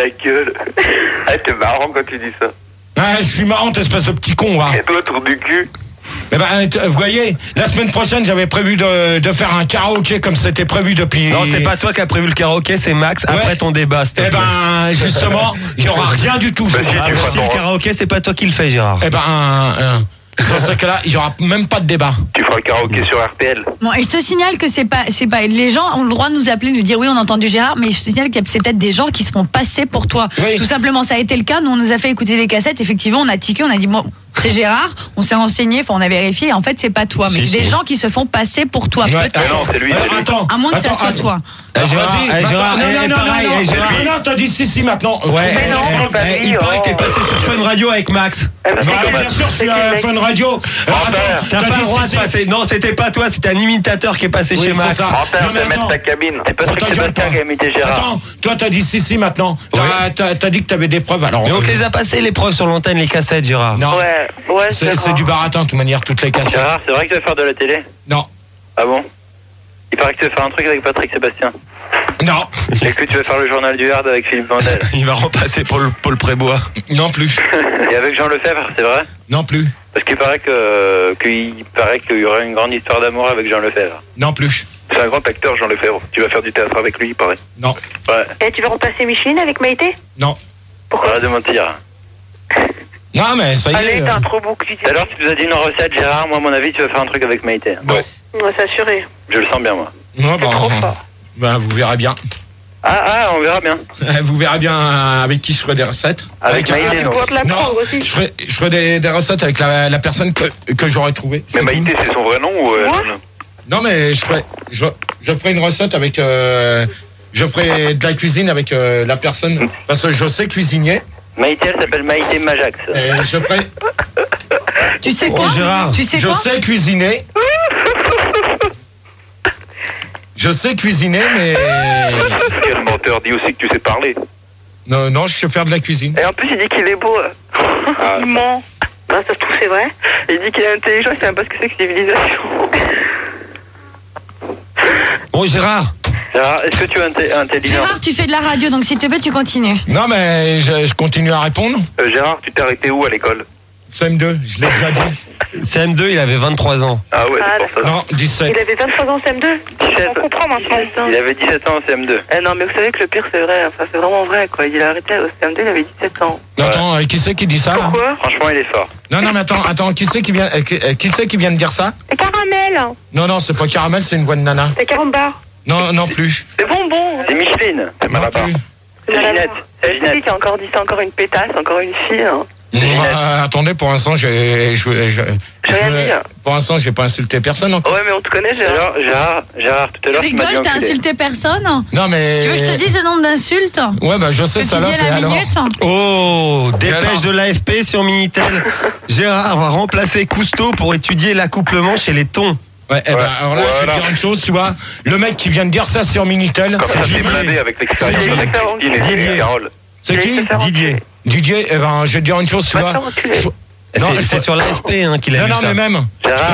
Ta gueule. Ah, t'es marrant quand tu dis ça. Ah, je suis marrant, espèce de petit con, va. Et toi, tour du cul. Eh ben, vous voyez, la semaine prochaine, j'avais prévu de faire un karaoké comme c'était prévu depuis... Non, c'est pas toi qui as prévu le karaoké, c'est Max, après ton débat. Eh ben, justement, il n'y aura rien du tout. Bah, Si le karaoké, c'est pas toi qui le fais, Gérard. Eh ben, dans ce cas-là, il n'y aura même pas de débat. Tu feras le karaoké sur RTL. Bon, et je te signale que c'est pas, les gens ont le droit de nous appeler, nous dire oui, on a entendu Gérard, mais je te signale que c'est peut-être des gens qui se font passer pour toi. Oui. Tout simplement, ça a été le cas. Nous, on nous a fait écouter des cassettes. Effectivement, on a tiqué, on a dit bon, c'est Gérard. On s'est renseigné, on a vérifié. Et en fait, c'est pas toi, mais c'est des gens qui se font passer pour toi. Ouais. Peut-être. Mais non, c'est lui. Alors, C'est lui. attends. À moins que ça soit toi. Gérard, Non, t'as dit si, maintenant. Ouais, Mais non, c'est pas lui, il paraît que t'es oh. passé sur Fun Radio avec Max. Non, bien sûr, je suis à Fun Radio. Alors, attends, T'as pas le droit de passer. Non, c'était pas toi, c'était un imitateur qui est passé Oui, chez c'est Max. ça. Menteur, Non, mais t'as mettre attends. ta cabine. C'est pas Attends, toi qui attends, Sébastien qui a imité Gérard. Attends, toi, t'as dit si, maintenant. T'as dit que t'avais des preuves, alors. Mais on te les a passées les preuves sur l'antenne, les cassettes, Gérard. Non, Ouais, c'est du baratin, de toute manière, toutes les cassettes. Gérard, c'est vrai que tu vas faire de la télé? Non, Ah bon? Il paraît que tu vas faire un truc avec Patrick Sébastien. non, Et que tu vas faire le journal du Hard avec Philippe Vandel. Il va repasser pour le Paul Prébois. non plus, Et avec Jean Lefebvre, c'est vrai? non plus, Parce qu'il paraît qu'il y aurait une grande histoire d'amour avec Jean Lefebvre. non plus, C'est un grand acteur, Jean Lefebvre. Tu vas faire du théâtre avec lui, il paraît. non, Ouais. Et tu veux remplacer Micheline avec Maïté? non. Arrête de mentir. Non, mais ça y Allez, est. t'as un trop beau que tu dis. Alors, tu nous as dit une recette, Gérard. Moi, à mon avis, tu vas faire un truc avec Maïté. Non. Ouais, c'est assuré. Je le sens bien, moi. Non, trop fort. vous verrez bien. Ah, on verra bien. Vous verrez bien avec qui je ferai des recettes. Avec Maïté, Tu non. pourras te la Non, prendre aussi. je ferai des recettes avec la personne que j'aurai trouvée. Mais C'est Maïté, tout. c'est son vrai nom ou... Non, mais je ferai une recette avec... je ferai de la cuisine avec la personne, parce que je sais cuisiner. Maïté, elle s'appelle Maïté Majax. Et je ferai... Tu sais quoi? Gérard, Tu sais Je quoi? sais cuisiner. Je sais cuisiner, mais... Quel menteur, dis aussi que tu sais parler. Non, je sais faire de la cuisine. Et en plus, il dit qu'il est beau. Il ment. Non, ça se trouve, c'est vrai. Il dit qu'il est intelligent, il sait même pas ce que c'est que civilisation. Bon, Gérard. Gérard, est-ce que tu es intelligent? Gérard, tu fais de la radio, donc s'il te plaît, tu continues. Non, mais je continue à répondre. Gérard, tu t'es arrêté où à l'école? CM2, je l'ai déjà dit. CM2, il avait 23 ans. Ah ouais, Ah, c'est pour ça. Non, 17. Il avait 23 ans en CM2. 17. On comprend maintenant. Il avait 17 ans en CM2. Eh non, mais vous savez que le pire, c'est vrai. Enfin, c'est vraiment vrai, quoi. Il a arrêté au CM2, il avait 17 ans. Non, attends, qui c'est qui dit ça, là? Pourquoi? Franchement, il est fort. Non, mais attends, qui c'est qui vient de dire ça? C'est caramel. Non, c'est pas Caramel, c'est une voix de nana. C'est carambar. Non plus. C'est bonbon. C'est Micheline. C'est Non Malabar. plus. C'est Ginette. C'est C'est Ginette. lui qui a encore dit ça, encore une pétasse, encore une fille. Hein. Attendez, pour l'instant, J'ai rien dit. pour l'instant, j'ai pas insulté personne encore. Ouais, mais on te connaît, Gérard. Gérard, tout à l'heure, tu m'as dit Rigole, t'as enculé. insulté personne? Non, mais... Tu veux que je te dise le nombre d'insultes Ouais, je sais, que tu ça dis à la minute? Oh, dépêche alors de l'AFP sur Minitel. Gérard va remplacer Cousteau pour étudier l'accouplement chez les thons. Ouais, alors là, je vais te Voilà. dire une chose, tu vois. Le mec qui vient de dire ça sur Minitel, Comme ça, c'est c'est blindé avec l'expérience C'est avec Christine et Didier. Carole. C'est qui? Didier. Didier, je vais te dire une chose, tu Va vois. te faire enculer. Non, C'est sur l'AFP qu'il a Non, vu ça. mais même, Gérard.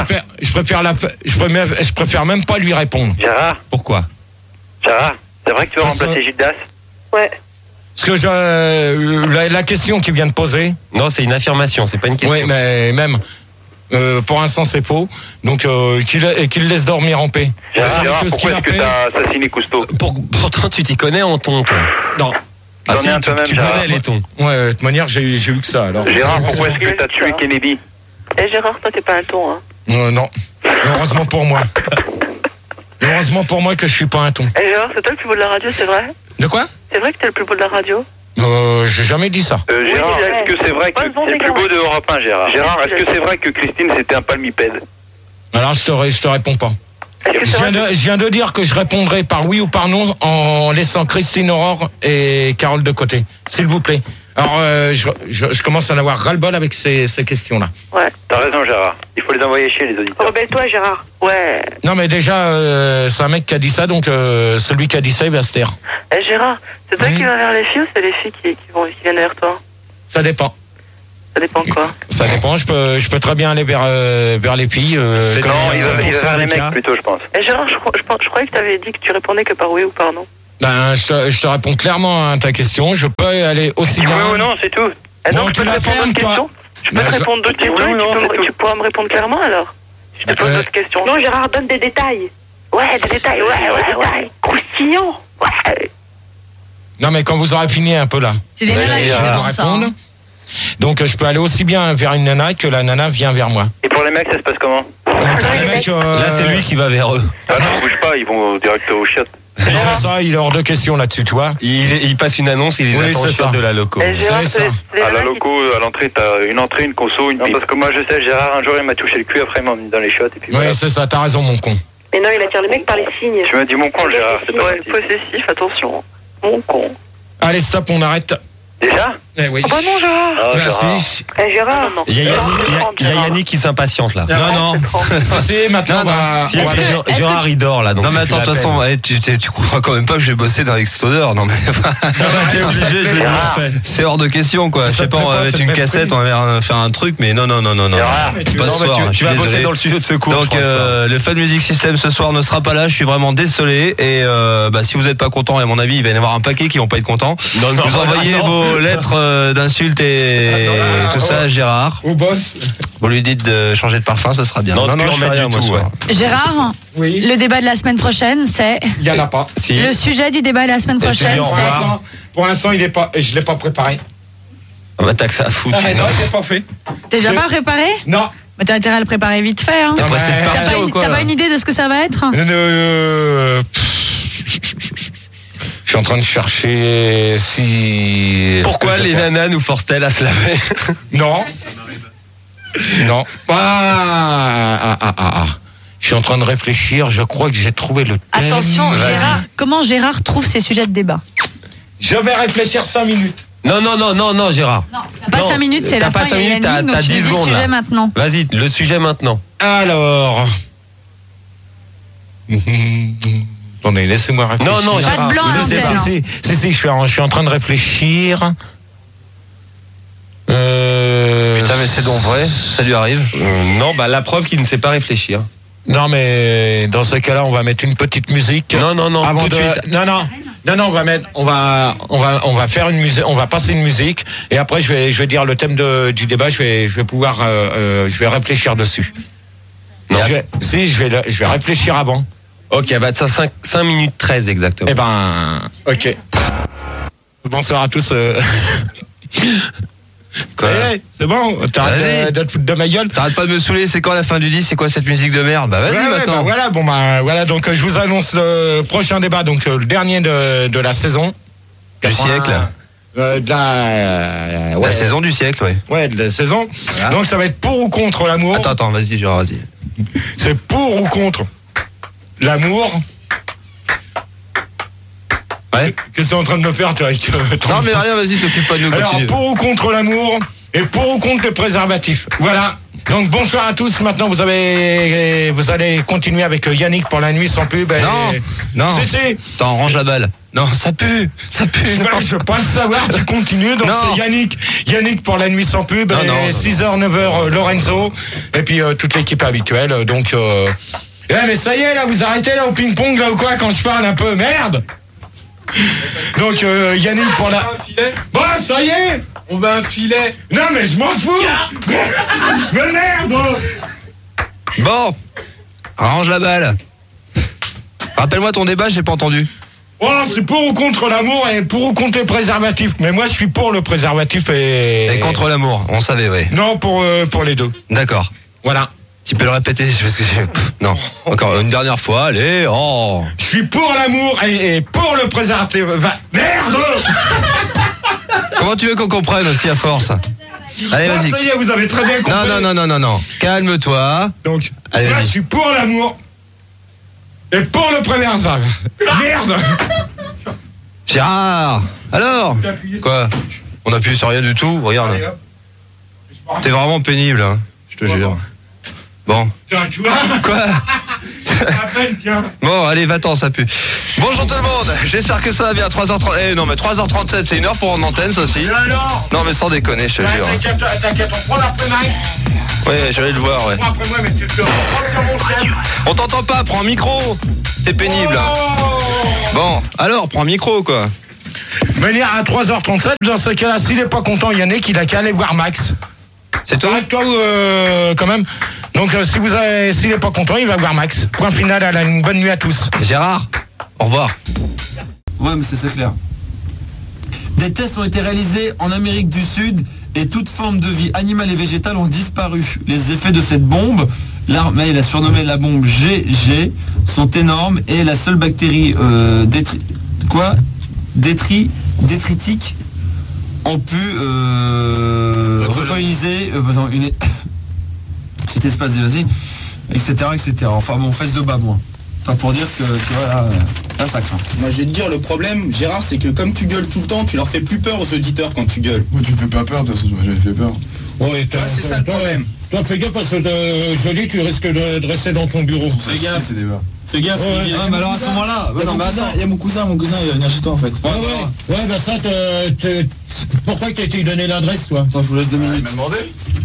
je préfère même pas lui répondre. Gérard, Pourquoi? c'est vrai que tu veux Parce remplacer Gildas? Ouais. Parce que la question qu'il vient de poser, Non, c'est une affirmation, c'est pas une question. oui, mais même, pour l'instant, c'est faux. Donc, qu'il le laisse dormir en paix. Gérard, Parce que ce pourquoi qu'il est-ce a que fait- t'as assassiné Cousteau? Pourtant, tu t'y connais en thon, toi. Non. Ah, J'en ai si, un toi-même, tu Gérard. connais les thons. Ouais, de toute manière, j'ai eu que ça, alors. Gérard, pourquoi est-ce que t'as tué Kennedy? Eh, Gérard, toi, t'es pas un ton, hein. Non. Heureusement pour moi. Heureusement pour moi que je suis pas un ton. Eh, Gérard, c'est toi le plus beau de la radio, c'est vrai? De quoi? C'est vrai que t'es le plus beau de la radio? J'ai jamais dit ça. Gérard, Oui, est-ce que c'est vrai que Bonne journée, c'est le plus beau de Europe 1, Gérard? Gérard, est-ce que c'est vrai que Christine, c'était un palmipède? Alors, je te réponds pas. Est-ce que c'est vrai Je viens de dire que je répondrai par oui ou par non en laissant Christine Aurore et Carole de côté. S'il vous plaît. Alors, je commence à en avoir ras-le-bol avec ces questions-là. Ouais. T'as raison, Gérard. Il faut les envoyer chez les auditeurs. Rebelle-toi, Gérard. Ouais. Non, mais déjà, c'est un mec qui a dit ça, donc celui qui a dit ça, il va se taire. Eh, Gérard, c'est toi Oui. qui vas vers les filles ou c'est les filles qui viennent vers toi? Ça dépend. Ça dépend de quoi? Ça dépend. Je peux très bien aller vers les filles. C'est comme Non, dans il va vers les des mecs cas. plutôt, je pense. Eh, Gérard, je croyais que t'avais dit que tu répondais que par oui ou par non. Ben, je te réponds clairement à ta question. Je peux aller aussi bien. Oui ou non, c'est tout. Bon, Donc, je tu peux te la répondre fermes, d'autres toi. questions. Je peux te répondre d'autres questions Oui ou non, c'est tu pourras me répondre clairement alors. Je te pose d'autres questions. Non, Gérard, donne des détails. Ouais, des détails, ouais. Croustillant. Ouais. Non, mais quand vous aurez fini un peu là. C'est des nanas qui je vais vous demandent ça. répondre. hein. Donc, je peux aller aussi bien vers une nana que la nana vient vers moi. Et pour les mecs, ça se passe comment? Donc, les mecs, Là, c'est lui qui va vers eux. Ah non, ils bougent pas, ils vont direct au chiottes. Il fait ça, il est hors de question là-dessus, tu vois. Il passe une annonce, il les Oui, attend c'est au shop ça. de la loco. Et Gérard, C'est ça. c'est À la nanas qui- loco, à l'entrée, t'as une entrée, une conso, une pipe. Parce que moi, je sais, Gérard, un jour, il m'a touché le cul, après, il m'a mis dans les chiottes. Et puis Oui, voilà. c'est ça, t'as raison, mon con. Mais non, il attire les mecs par les signes. Tu m'as dit mon con, Gérard, c'est pas Ouais, gentil. possessif, attention. Mon con. Allez, stop, on arrête. Déjà? Eh oui. Oh bah non, Gérard. Ah, Gérard. Merci. Gérard, Non, Il y a Gérard. Yannick qui s'impatiente là. Non, Ça c'est maintenant, Non, on va. Si, on parce va- que Gérard il dort là. Donc Non mais c'est attends, de plus toute la façon, peine. ouais, tu crois quand même pas que je vais bosser dans l'extodeur, non mais T'es obligé, je l'ai bien fait. c'est hors de question quoi. Si Je ça sais te pas, plaît on va pas, mettre c'est une le même cassette, prix. on va faire un truc, mais non. Gérard, Mais tu Pas vas- ce Non, mais soir, je tu suis vas bosser désolé. dans le studio de secours. Donc je crois, ce soir. le Fun Music System ce soir ne sera pas là, je suis vraiment désolé et si vous n'êtes pas content, à mon avis il va y en avoir un paquet qui vont pas être contents. Non, non, Vous envoyez non. vos lettres d'insultes et tout ça à Gérard. Au boss. Vous lui dites de changer de parfum, ça sera bien. Non, tu je remets fais rien, du moi, tout, ce soir. ouais. Gérard, Oui. le débat de la semaine prochaine, c'est. Il y en a pas. Si. Le sujet du débat de la semaine Et tu prochaine, dis au Pour c'est. revoir. l'instant, il est pas. Je l'ai pas préparé. Ah bah t'as que ça à foutre. Ah, non, je l'ai pas fait. T'es déjà Je- pas préparé? Non. Mais t'as intérêt à le préparer vite fait. Hein. T'es pressé de Ouais. T'as partir pas, ou quoi t'as là pas une idée de ce que ça va être? Je suis en train de chercher si. Pourquoi ce que je les vais faire. nanas nous forcent-elles à se laver? Non. Non. Je suis en train de réfléchir. Je crois que j'ai trouvé le thème. Attention, Vas-y. Gérard, comment Gérard trouve ses sujets de débat? Je vais réfléchir 5 minutes. Non, Gérard. T'as pas Non, 5 minutes, c'est t'as la pas fin, 5 il y a minutes, Yannick, t'as donc tu 10 dis le secondes, sujet là. maintenant. Vas-y, le sujet maintenant. Alors. Attendez, laissez-moi réfléchir. Non, Pas Gérard. de blanc à Si, l'antenne. je suis en train de réfléchir. Putain mais c'est donc vrai, ça lui arrive. Non, bah la preuve qu'il ne sait pas réfléchir. Non, mais dans ce cas-là, on va mettre une petite musique. Non, Avant tout de de- suite. Non, on va faire une musique, on va passer une musique, et après je vais dire le thème du débat. Je vais pouvoir, je vais réfléchir dessus. Non. Je vais réfléchir avant. Ok, bah ça 5 minutes 13 exactement. Eh ben, ok. Bonsoir à tous. Quoi C'est bon, Vas-y. t'arrêtes de te foutre de ma gueule. T'arrêtes pas de me saouler, c'est quand la fin du disque, c'est quoi cette musique de merde? Bah vas-y Ouais, maintenant. voilà, donc je vous annonce le prochain débat, donc le dernier de la saison. Du siècle. De la, La saison du siècle, ouais. Ouais, de la saison. Voilà. Donc ça va être pour ou contre l'amour. Attends, vas-y, Gérard, vas-y. C'est pour ou contre l'amour. Ouais. Qu'est-ce que tu es en train de me faire, toi, avec Non mais rien, vas-y, t'occupe pas de nous, Alors, continue. pour ou contre l'amour et pour ou contre le préservatif. Voilà. Donc bonsoir à tous. Maintenant, vous allez continuer avec Yannick pour la nuit sans pub. Et... Non. Si. Attends, range la balle. Non, ça pue. Ouais, je veux pas le savoir, tu continues. Donc Non. c'est Yannick pour la nuit sans pub. Non, et non. 6h, 9h, Lorenzo. Et puis toute l'équipe habituelle. Donc, mais ça y est, là, vous arrêtez là au ping-pong, là ou quoi, quand je parle un peu. Merde. Donc Yannick pour la... Bon, ça y est. On va un filet. Non, mais je m'en fous. Mais merde. Bon, range la balle. Rappelle-moi ton débat, j'ai pas entendu. Oh, c'est pour ou contre l'amour et pour ou contre le préservatif. Mais moi, je suis pour le préservatif et... Et contre l'amour, on savait, ouais. Non, pour les deux. D'accord. Voilà. Tu peux le répéter parce que non. Encore une dernière fois, allez. Oh. Je suis pour l'amour et pour le préservatif. Merde. Comment tu veux qu'on comprenne aussi à force? Allez, Ah, vas-y. ça y est, vous avez très bien compris. Non. Calme-toi. Donc, Allez, moi, vas-y. je suis pour l'amour et pour le préservatif. Merde. Gérard. Alors? T'as appuyé Quoi? On appuie sur rien du tout. Regarde. Allez, hop. T'es vraiment pénible, hein. Je te jure. Bon. Tiens, tu vois. Quoi? À peine, tiens. Bon, allez, va-t'en, ça pue. Bonjour tout le monde. J'espère que ça va bien. 3h30. Eh non, mais 3h37, c'est une heure pour en antenne, ça aussi. Et alors? Non, mais sans déconner, je te jure. T'inquiète, on prend la prémax. Ouais, j'allais le voir, ouais. Après moi, mais tu te reprends sur mon chien. On t'entend pas, prends un micro. C'est pénible. Hein. Bon, alors, prends un micro, quoi. Venir à 3h37, dans ce cas-là, s'il est pas content, Yannick, il a qu'à aller voir Max. C'est toi? Toi quand même. Donc s'il est pas content, il va voir Max. Point final, elle a une bonne nuit à tous. Gérard, au revoir. Ouais, mais c'est clair. Des tests ont été réalisés en Amérique du Sud et toute forme de vie animale et végétale ont disparu. Les effets de cette bombe, l'armée l'a surnommée la bombe GG, sont énormes et la seule bactérie détritique ont pu recoloniser cet espace évasé, etc., etc. Enfin bon, fesse de bas, moi. Pas pour dire que, tu vois, là ça craint. Moi, je vais te dire, le problème, Gérard, c'est que comme tu gueules tout le temps, tu leur fais plus peur aux auditeurs quand tu gueules. Moi, tu me fais pas peur, de toute façon, tu m'as jamais fait peur. Ouais, c'est ça le problème. Toi, fais gaffe parce que jeudi, tu risques de rester dans ton bureau. Fais gaffe. Fais gaffe. Ouais. Ah, mais alors à ce moment-là, il y a mon cousin, il a énergie toi en fait. Ouais, bah ça, pourquoi tu t'es donné l'adresse, toi? Attends, je vous laisse 2 minutes. Il m'a demandé.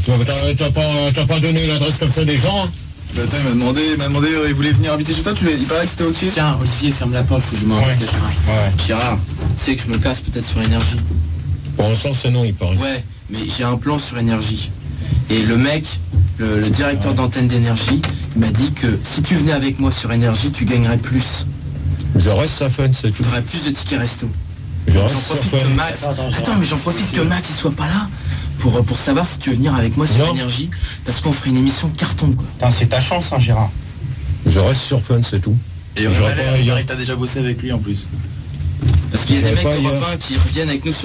T'as pas donné l'adresse comme ça des gens, hein? Bah attends, il m'a demandé, il voulait venir habiter chez toi, il paraît que c'était ok. Tiens, Olivier, ferme la porte, faut que je m'en Ouais. cache. Gérard, tu sais que je me casse peut-être sur énergie. Pour l'instant, c'est non, il paraît. Ouais, mais j'ai un plan sur énergie. Et le mec, le directeur d'antenne d'énergie, il m'a dit que si tu venais avec moi sur énergie, tu gagnerais plus. Je reste ça fun, c'est tout. Tu aurais plus de tickets resto. Je J'en reste profite sur fun. que Max. Attends, mais j'en profite que Max il soit pas là pour savoir si tu veux venir avec moi sur Non. énergie, parce qu'on ferait une émission carton, quoi. Putain, c'est ta chance, hein, Gérard. Je reste sur fun, c'est tout. Et J'aurais pas il hier. paraît que t'as déjà bossé avec lui en plus. Parce qu'il y a des J'aurais mecs pas hier. européens qui reviennent avec nous sur.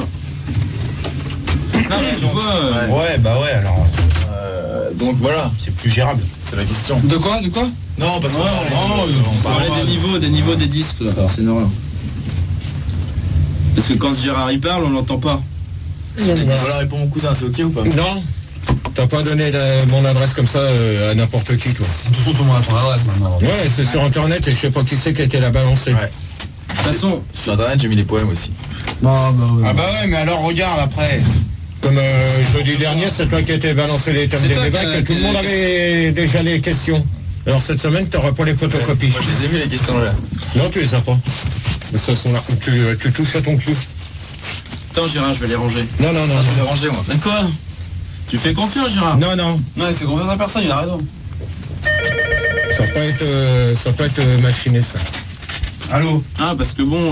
Non, mais tu vois. Ouais, bah ouais, alors, Donc voilà, c'est plus gérable. c'est la question. De quoi Non, parce qu'on On parlait des niveaux des disques, là. C'est normal. Parce que quand Gérard il parle, on l'entend pas. Voilà, réponds mon cousin, c'est ok ou pas? Non, t'as pas donné mon adresse comme ça à n'importe qui, toi. De toute façon, tout le monde a ton adresse maintenant. Ouais, c'est sur internet et je sais pas qui c'est qui a été la balancer. Ouais. De toute façon. Sur internet, j'ai mis les poèmes aussi. Ah bah ouais, mais alors regarde après. Comme jeudi dernier, c'est toi qui as été balancé les thèmes C'est des toi débats, qui que tout le monde avait déjà les questions. Alors cette semaine, t'auras pas les photocopies. Moi, je les ai mis les questions là. Non, tu les as pas. Ça sont là. Tu touches à ton cul. Attends, Gérard, je vais les ranger. Non, non, non. Je vais non. les ranger moi. D'accord. Tu fais confiance, Gérard? Non, non. Non, il fait confiance à personne, il a raison. Ça va pas être machiné, ça. Allô? Ah, parce que bon.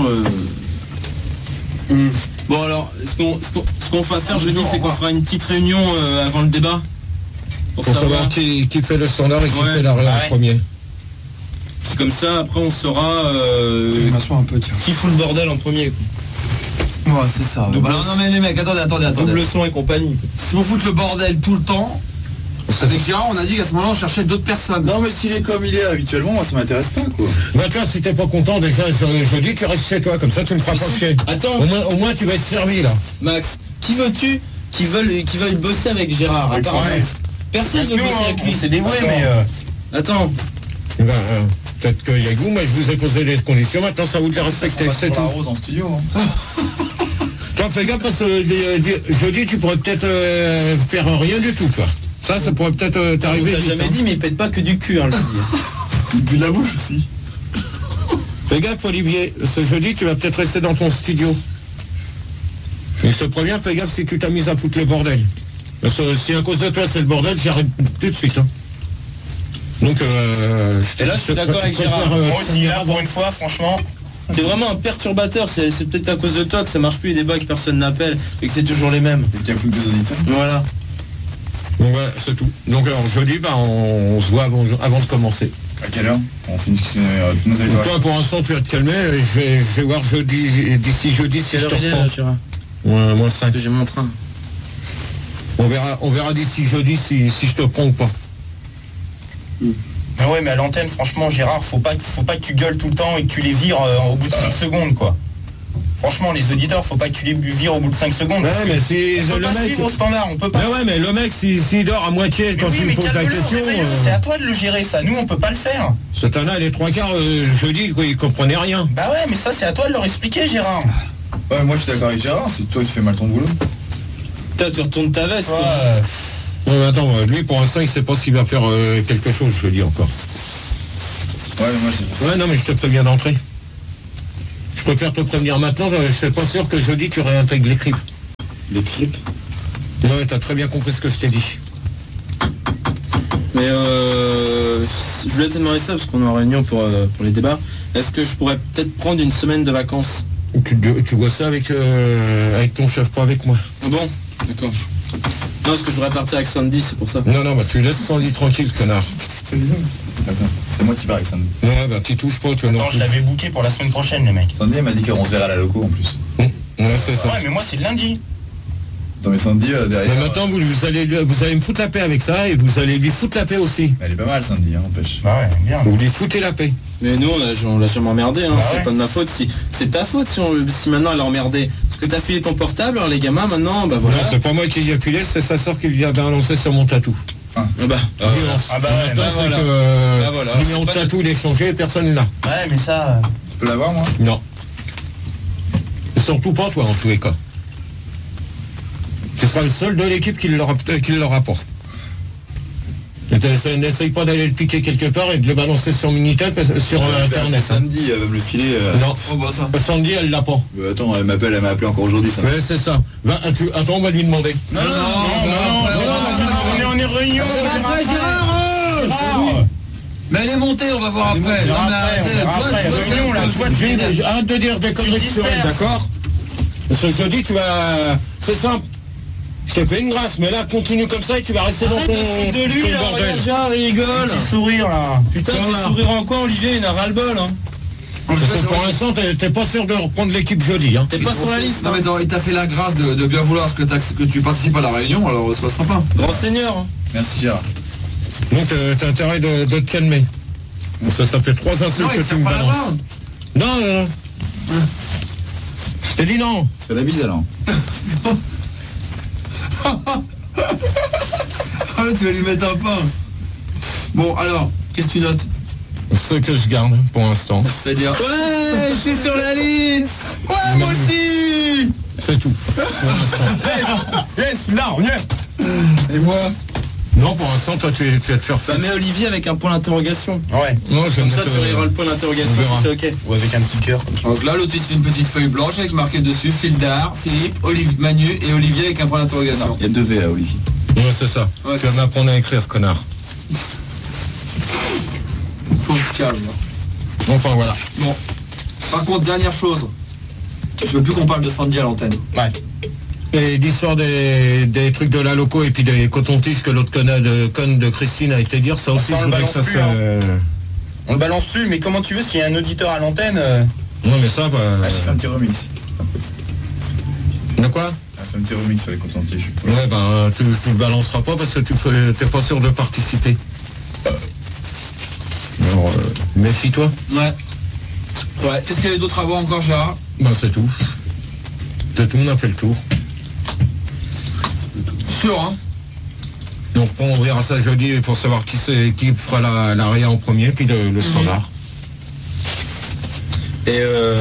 Bon, alors, ce qu'on va faire jeudi, c'est qu'on fera une petite réunion avant le débat. Pour savoir qui fait le standard et qui fait la relève en premier. C'est comme ça, après, on saura Je m'assois un peu, tiens. qui fout le bordel en premier, quoi. Ouais, c'est ça. Bah, non mais les mecs, attendez. Double son et compagnie. Si on fout le bordel tout le temps, avec Gérard, on a dit qu'à ce moment-là, on cherchait d'autres personnes. Non, mais s'il est comme il est habituellement, moi, ça m'intéresse pas, quoi. Bah toi, si t'es pas content, déjà, je dis, tu restes chez toi, comme ça, tu me feras pas chier. Attends, Au moins, tu vas être servi, là. Max, qui veux-tu qui veuille bosser avec Gérard? Attends, personne veut bosser avec lui. C'est dévoué, mais... Attends, Ben, peut-être qu'il y a que vous, mais je vous ai posé des conditions, maintenant, ça vous de les respecter, c'est la tout. rose en studio. Hein. Toi, fais gaffe, parce que jeudi, tu pourrais peut-être faire rien du tout, toi. Ça pourrait peut-être t'arriver. t'as vite, jamais hein. dit, mais il pète pas que du cul, hein, le Il pue de la bouche aussi. Fais gaffe, Olivier, ce jeudi, tu vas peut-être rester dans ton studio. Et je te préviens, fais gaffe si tu t'amuses à foutre le bordel. Parce que si à cause de toi, c'est le bordel, j'arrête tout de suite. Hein. Donc, Et là, je suis d'accord avec Gérard. Moi aussi, là, pour une fois, franchement... C'est vraiment un perturbateur, c'est peut-être à cause de toi que ça marche plus les débats, que personne n'appelle et que c'est toujours les mêmes. Et qu'il y a plus que 2 auditeurs. Voilà. Bon, ouais, c'est tout. Donc, alors, jeudi, bah, on se voit avant de commencer. À quelle heure on finit nos Donc, auditeurs. toi, pour l'instant, tu vas te calmer. Et je vais voir d'ici jeudi si je te reprends. Gérard? Moins 5. J'ai mon train. On verra d'ici jeudi si je te prends ou pas. Mais ouais, mais à l'antenne, franchement, Gérard, faut pas que tu gueules tout le temps et que tu les vires au bout de 5 secondes, quoi. Franchement, les auditeurs, faut pas que tu les vires au bout de 5 secondes. Ouais, mais si on peut le pas mec... suivre au standard, on peut pas. Mais ouais, mais le mec, s'il dort à moitié quand Oui, tu mais me poses la calme-le, question... réveille-le, c'est à toi de le gérer, ça. Nous, on peut pas le faire. Ce temps-là, les 3/4, jeudi, quoi, il comprenait rien. Bah ouais, mais ça, c'est à toi de leur expliquer, Gérard. Ouais, moi je suis d'accord avec Gérard, c'est toi qui fais mal ton boulot. Putain, tu retournes ta veste, quoi. Ouais. Ouais, mais attends, lui pour l'instant il sait pas s'il va faire quelque chose, je le dis encore. Ouais, mais moi j'ai... Ouais, non, mais je te préviens d'entrer. Je préfère te prévenir maintenant, je suis pas sûr que jeudi tu réintègres les cryptes. Les cryptes? Ouais, t'as très bien compris ce que je t'ai dit. Mais je voulais te demander ça parce qu'on est en réunion pour les débats. Est-ce que je pourrais peut-être prendre une semaine de vacances? Tu vois ça avec ton chef, pas avec moi. Ah bon? D'accord. Non, parce que je voudrais partir avec Sandy, c'est pour ça. Non, bah tu laisses Sandy tranquille, connard. Attends, c'est moi qui pars avec Sandy. Ouais, bah tu touches pas, tu vois. Attends, je l'avais booké pour la semaine prochaine, les mecs. Sandy, elle m'a dit qu'on se verra à la loco en plus. Ouais, c'est ça. Ouais, mais moi c'est lundi. Non, mais Sandy, derrière... Mais maintenant, vous allez me foutre la paix avec ça, et vous allez lui foutre la paix aussi. Elle est pas mal, Sandy, hein, empêche. Bah ouais, bien. Vous lui foutez la paix. Mais nous, on l'a jamais emmerdé, hein. Bah C'est ouais. pas de ma faute. C'est ta faute si maintenant elle a emmerdé. Parce que t'as filé ton portable, alors les gamins, maintenant, bah voilà. Non, c'est pas moi qui ai appuyé, c'est sa soeur qui vient balancer sur mon tatou. Ah bah, Ah bah ouais, Maintenant, bah c'est voilà. que Bah voilà. le numéro de tatou il est changé, personne là. Ouais, mais ça... Tu peux l'avoir, moi? Non. Et surtout pas toi, en tous les cas. Tu seras le seul de l'équipe qui l'aura pas. N'essaye pas d'aller le piquer quelque part et de le balancer sur Minitel, sur Internet. Hein. Sandy, elle va me le filer. Non, oh bah ça. Sandy, elle l'a pas. Attends, elle m'a appelé encore aujourd'hui, ça. Ouais, c'est ça. Attends, on va lui demander. Non, on est en réunion. Gérard. Mais elle est montée, on va voir après. On verra après, réunion là, tu vois, Arrête de dire des conneries sur elle, d'accord? Ce jeudi, tu vas... C'est simple. Je t'ai fait une grâce, mais là, continue comme ça et tu vas rester dans ton de lui, là, bordel. regarde, Gérard, il rigole. Petit sourire là. Putain, tes sourires en quoi, Olivier, il a ras-le-bol, hein. Parce que pour l'instant, t'es pas sûr de reprendre l'équipe jeudi, hein. T'es pas sur la liste, Non hein. mais il t'a fait la grâce de bien vouloir que tu participes à la réunion, alors sois sympa. Grand seigneur, hein. Merci, Gérard. Donc, t'as intérêt de te calmer. Ça fait 3 insultes Non, que il tu tire me pas la balances. main. Non. Je t'ai dit non. Fais la bise, alors. Ah, tu vas lui mettre un pain. Bon, alors, qu'est-ce que tu notes? Ce que je garde pour l'instant. C'est-à-dire... Ouais, je suis sur la liste. Ouais, moi aussi. C'est tout. Pour l'instant. Yes, là, on y est. Et moi? Non, pour l'instant, toi, tu vas te faire Bah, mets Olivier avec un point d'interrogation. Ouais. Non, je Comme vais ça, tu verras le point d'interrogation on verra. si c'est ok. Ou avec un petit cœur. Donc là, l'autre utilise une petite feuille blanche avec marqué dessus Fildar, Philippe, Manu et Olivier avec un point d'interrogation. Il y a 2 V à Olivier. Ouais, c'est ça. Ouais, Tu vas m'apprendre à écrire, connard. Faut se calme. Enfin, voilà. Bon. Par contre, dernière chose. Je veux plus qu'on parle de Sandy à l'antenne. Ouais. Et l'histoire des trucs de la loco et puis des cotons-tiges que l'autre conne de Christine a été dire, ça aussi, Ça, on je le voudrais que ça balance se... plus, On le balance plus, mais comment tu veux, s'il y a un auditeur à l'antenne... Non, mais ça, bah... Ah, j'ai fait un petit remix. De quoi? J'ai fait un petit remix sur les coton-tiges. Ouais, ben, tu le balanceras pas parce que t'es pas sûr de participer. Alors, méfie-toi. Ouais. Ouais. Qu'est-ce qu'il y avait d'autre à voir encore, Gérard? Ben, c'est tout. C'est tout, on a fait le tour. Sûr, hein? Donc, on verra ça jeudi pour savoir qui fera la réa en premier, puis le standard. Et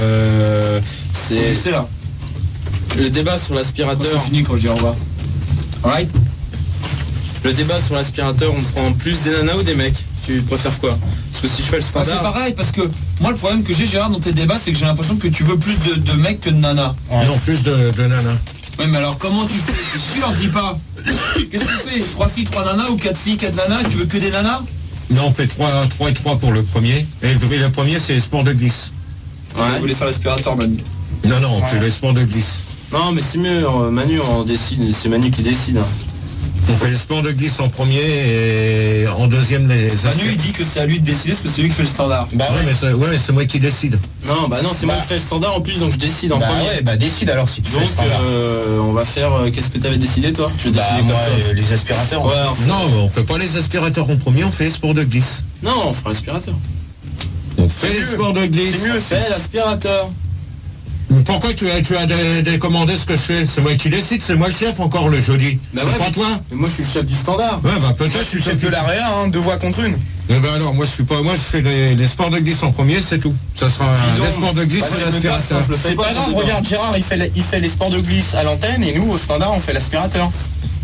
C'est là. le débat sur l'aspirateur. C'est fini quand je dis au revoir. Alright? Le débat sur l'aspirateur, on prend plus des nanas ou des mecs? Tu préfères quoi? Parce que si je fais le C'est standard... pareil, parce que moi, le problème que j'ai, Gérard, dans tes débats, c'est que j'ai l'impression que tu veux plus de mecs que de nanas. Non, plus de nanas. Ouais, mais alors comment tu fais? Si tu leur dis pas, qu'est-ce que tu fais? 3 filles, 3 nanas ou 4 filles, 4 nanas? Tu veux que des nanas? Non, on fait 3 et 3 pour le premier. Et le premier, c'est les sports de glisse. Ouais. Vous voulez faire l'aspirateur, Manu? Non, on fait les sports de glisse. Non, mais c'est mieux, Manu, on décide, c'est Manu qui décide. Hein. On fait les sports de glisse en premier et en deuxième les... Manu, il dit que c'est à lui de décider parce que c'est lui qui fait le standard. Bah ouais, mais c'est moi qui décide. Non, bah non, c'est moi qui fais le standard en plus, donc je décide en Bah premier. ouais, bah décide alors si tu fais le Donc standard. on va faire... qu'est-ce que t'avais décidé, toi? Je Bah décidais moi, comme toi. les aspirateurs. Ouais, Non, on fait pas les aspirateurs en premier, on fait les sports de glisse. non, on fera l'aspirateur. On fait les sports de glisse. C'est mieux, fais l'aspirateur. Pourquoi tu as décommandé ce que je fais? C'est moi qui décide, c'est moi le chef encore le jeudi. Bah c'est ouais, pas mais- toi? Mais moi, je suis le chef du standard. Ouais, bah peut-être Moi, je suis le chef de l'AREA, hein, 2 voix contre 1. Eh ben alors, moi je suis pas, moi je fais les sports de glisse en premier, c'est tout. Ça sera les sports de glisse et l'aspirateur. Je le fais C'est pas grave, regarde Gérard, il fait les sports de glisse à l'antenne et nous au standard on fait l'aspirateur.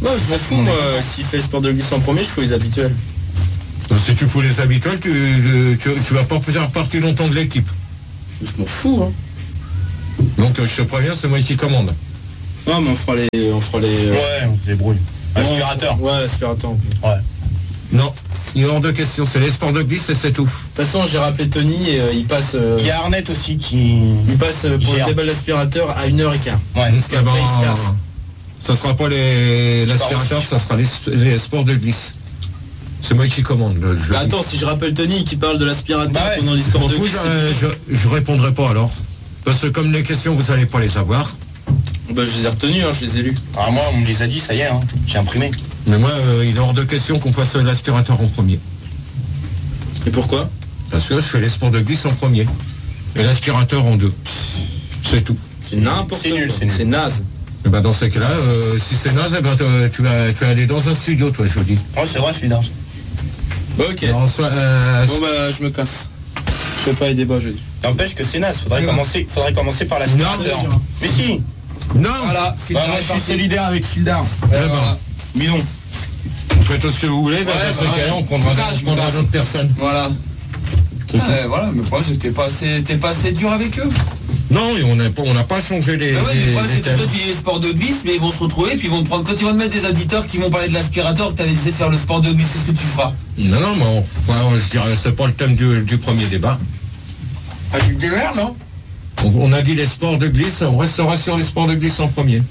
Non, je m'en fous, moi. S'il fait sport de glisse en premier, je fous les habituels. Si tu fous les habituels, tu vas pas faire partie longtemps de l'équipe. Je m'en fous, hein. Donc je te préviens, c'est moi qui commande. Non, mais on fera les... Ouais, on se débrouille. Aspirateur. Ouais, l'aspirateur. Ouais. Non, il est hors de question, c'est les sports de glisse et c'est tout. De toute façon, j'ai rappelé Tony et il passe... Il y a Arnett aussi qui... Il passe pour le débat de l'aspirateur à 1h15. Ouais. Parce qu'après, il se casse. Ça sera pas l'aspirateur, ça sera les sports de glisse. C'est moi qui commande. Bah attends, si je rappelle Tony qui parle de l'aspirateur pendant les sports de glisse... je répondrai pas alors. Parce que comme les questions, vous allez pas les avoir. Bah je les ai retenues, hein, je les ai lues. Ah moi, on me les a dit, ça y est, hein. J'ai imprimé. Mais moi, il est hors de question qu'on fasse l'aspirateur en premier. Et pourquoi? Parce que je fais les sports de glisse en premier. Et l'aspirateur en 2. C'est tout. C'est n'importe quoi. C'est naze. Et ben dans ces cas-là, si c'est naze, eh ben, tu vas aller dans un studio, toi, je vous dis. Ouais, c'est vrai, je suis naze. Bah, ok. Alors, bon bah je me casse. Je fais pas les débats jeudi. N'empêche que c'est naze, faudrait commencer par l'aspirateur. Mais si. Non. Voilà, moi je suis solidaire avec Fildar. Voilà. Bidon. Vous faites tout ce que vous voulez, dans ces cas-là, on prendra d'autres personnes. Voilà. Voilà, mais le problème c'est que t'es pas assez dur avec eux. Non, et on n'a pas changé les. Bah ouais, mais le problème c'est que thèmes. toi tu dis les sports de glisse, mais ils vont se retrouver, puis ils vont te prendre. Quand ils vont te mettre des auditeurs qui vont parler de l'aspirateur, que t'avais essayé de faire le sport de glisse, c'est ce que tu feras. Non, mais je dirais, c'est pas le thème du premier débat. Ah, tu te démerdes, non? On a dit les sports de glisse, on restera sur les sports de glisse en premier.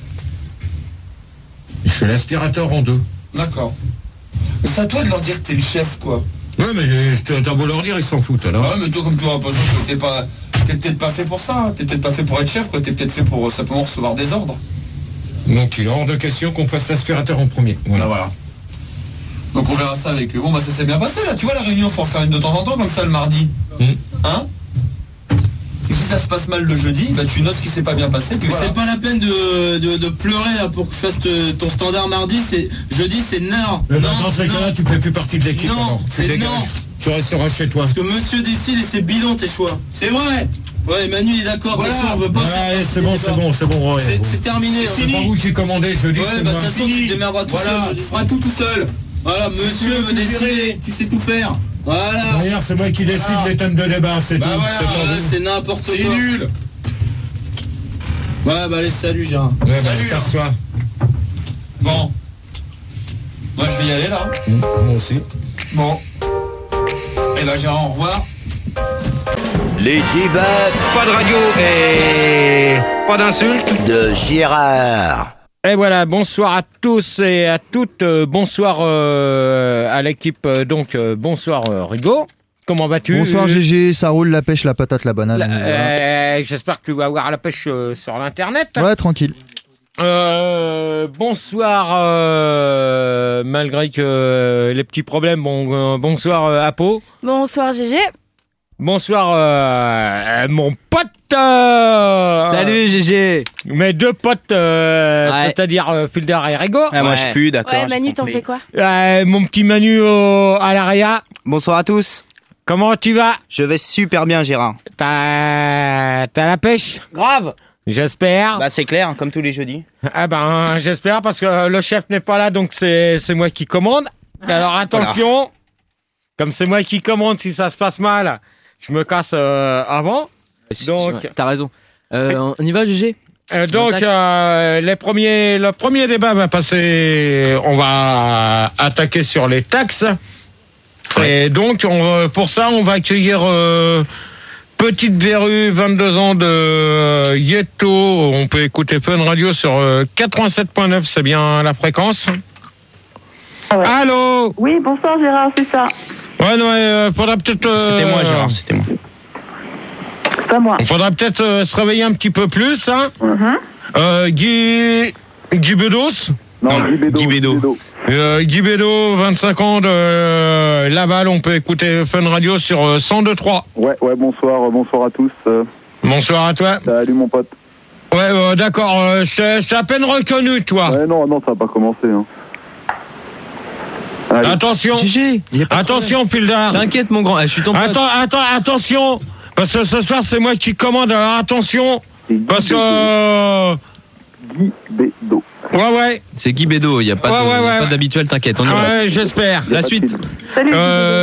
Je fais l'aspirateur en 2. D'accord. Mais c'est à toi de leur dire que t'es le chef, quoi. Ouais, mais t'as beau leur dire, ils s'en foutent alors. Ouais, mais toi, comme tu auras pas t'es peut-être pas fait pour ça, hein. T'es peut-être pas fait pour être chef, quoi. T'es peut-être fait pour simplement recevoir des ordres. Donc il est hors de question qu'on fasse l'aspirateur en premier. Voilà. Donc on verra ça avec eux. Bon bah ça s'est bien passé là, tu vois la réunion, faut en faire une de temps en temps comme ça le mardi. Hein? Et si ça se passe mal le jeudi, bah tu notes ce qui s'est pas bien passé. Puis Mais voilà. c'est pas la peine de pleurer là, pour que je fasse ton standard mardi, jeudi c'est non. Mais dans ces cas-là, tu fais plus partie de l'équipe. Non, alors. Tu c'est dégages. non. Tu resteras chez toi. Parce que monsieur décide et c'est bidon tes choix. C'est vrai. Ouais, Manu il est d'accord, Voilà. de toute façon, on veut pas. Ouais, c'est bon. Ouais, C'est terminé. C'est pas vous qui commandez, je dis. Ouais, c'est bah de moi. toute façon tu te démerderas tout seul. Tu feras tout seul. Voilà, monsieur veut décider. Tu sais tout faire. Voilà. D'ailleurs, c'est moi qui décide les thèmes de débat, c'est tout. Voilà, C'est pas vous. c'est n'importe quoi. C'est nul. Ouais, bah allez, salut Gérard. Ouais, bah, Salut, casse-toi. Bon. Moi je vais y aller là. Moi aussi. Bon. Et bah Gérard, au revoir. Les débats, Pas de radio et pas d'insultes. de Gérard. Et voilà, bonsoir à tous et à toutes. Bonsoir à l'équipe. Bonsoir Rigaud. Comment vas-tu? Bonsoir GG, ça roule, la pêche, la patate, la banane. on y va. J'espère que tu vas avoir la pêche sur l'internet. Ouais, tranquille. Bonsoir, malgré que les petits problèmes. Bonsoir Apo. Bonsoir GG. Bonsoir mon pote. Salut GG. Mes deux potes, c'est-à-dire Filder et Rigo. Ah, moi je pue, d'accord. Ouais, Manu, t'en fais quoi? Mon petit Manu à l'ARIA. Bonsoir à tous. Comment tu vas? Je vais super bien Gérard. T'as la pêche? Grave. J'espère. Bah c'est clair, comme tous les jeudis. Ah ben j'espère parce que le chef n'est pas là, donc c'est moi qui commande. Alors attention, comme c'est moi qui commande, si ça se passe mal, je me casse avant. Donc t'as raison. On y va GG? Le premier débat va passer. On va attaquer sur les taxes. Et donc pour ça, on va accueillir Petite Verrue, 22 ans de Yeto. On peut écouter Fun Radio sur 87.9, c'est bien la fréquence. Ouais. Allô? Oui, bonsoir Gérard, c'est ça. Ouais, non, faudra peut-être... C'était moi Gérard, c'était moi. C'est pas moi. Il faudra peut-être se réveiller un petit peu plus, hein. Guy Bedos? Non, Guy Bédo. Guy Bédo, 25 ans de Laval, on peut écouter Fun Radio sur 102.3. Ouais, bonsoir à tous. Bonsoir à toi. Salut mon pote. Ouais, d'accord, je t'ai à peine reconnu, toi. Ouais, non, ça va pas commencer. Hein. Attention. GG, attention, Pildar. T'inquiète mon grand, je suis ton pote. Attention, parce que ce soir c'est moi qui commande, alors attention, parce que... Guy Bédo. Ouais. C'est Guy Bédo, il n'y a pas pas d'habituel, t'inquiète. On y va. Ouais, j'espère. La suite. Salut.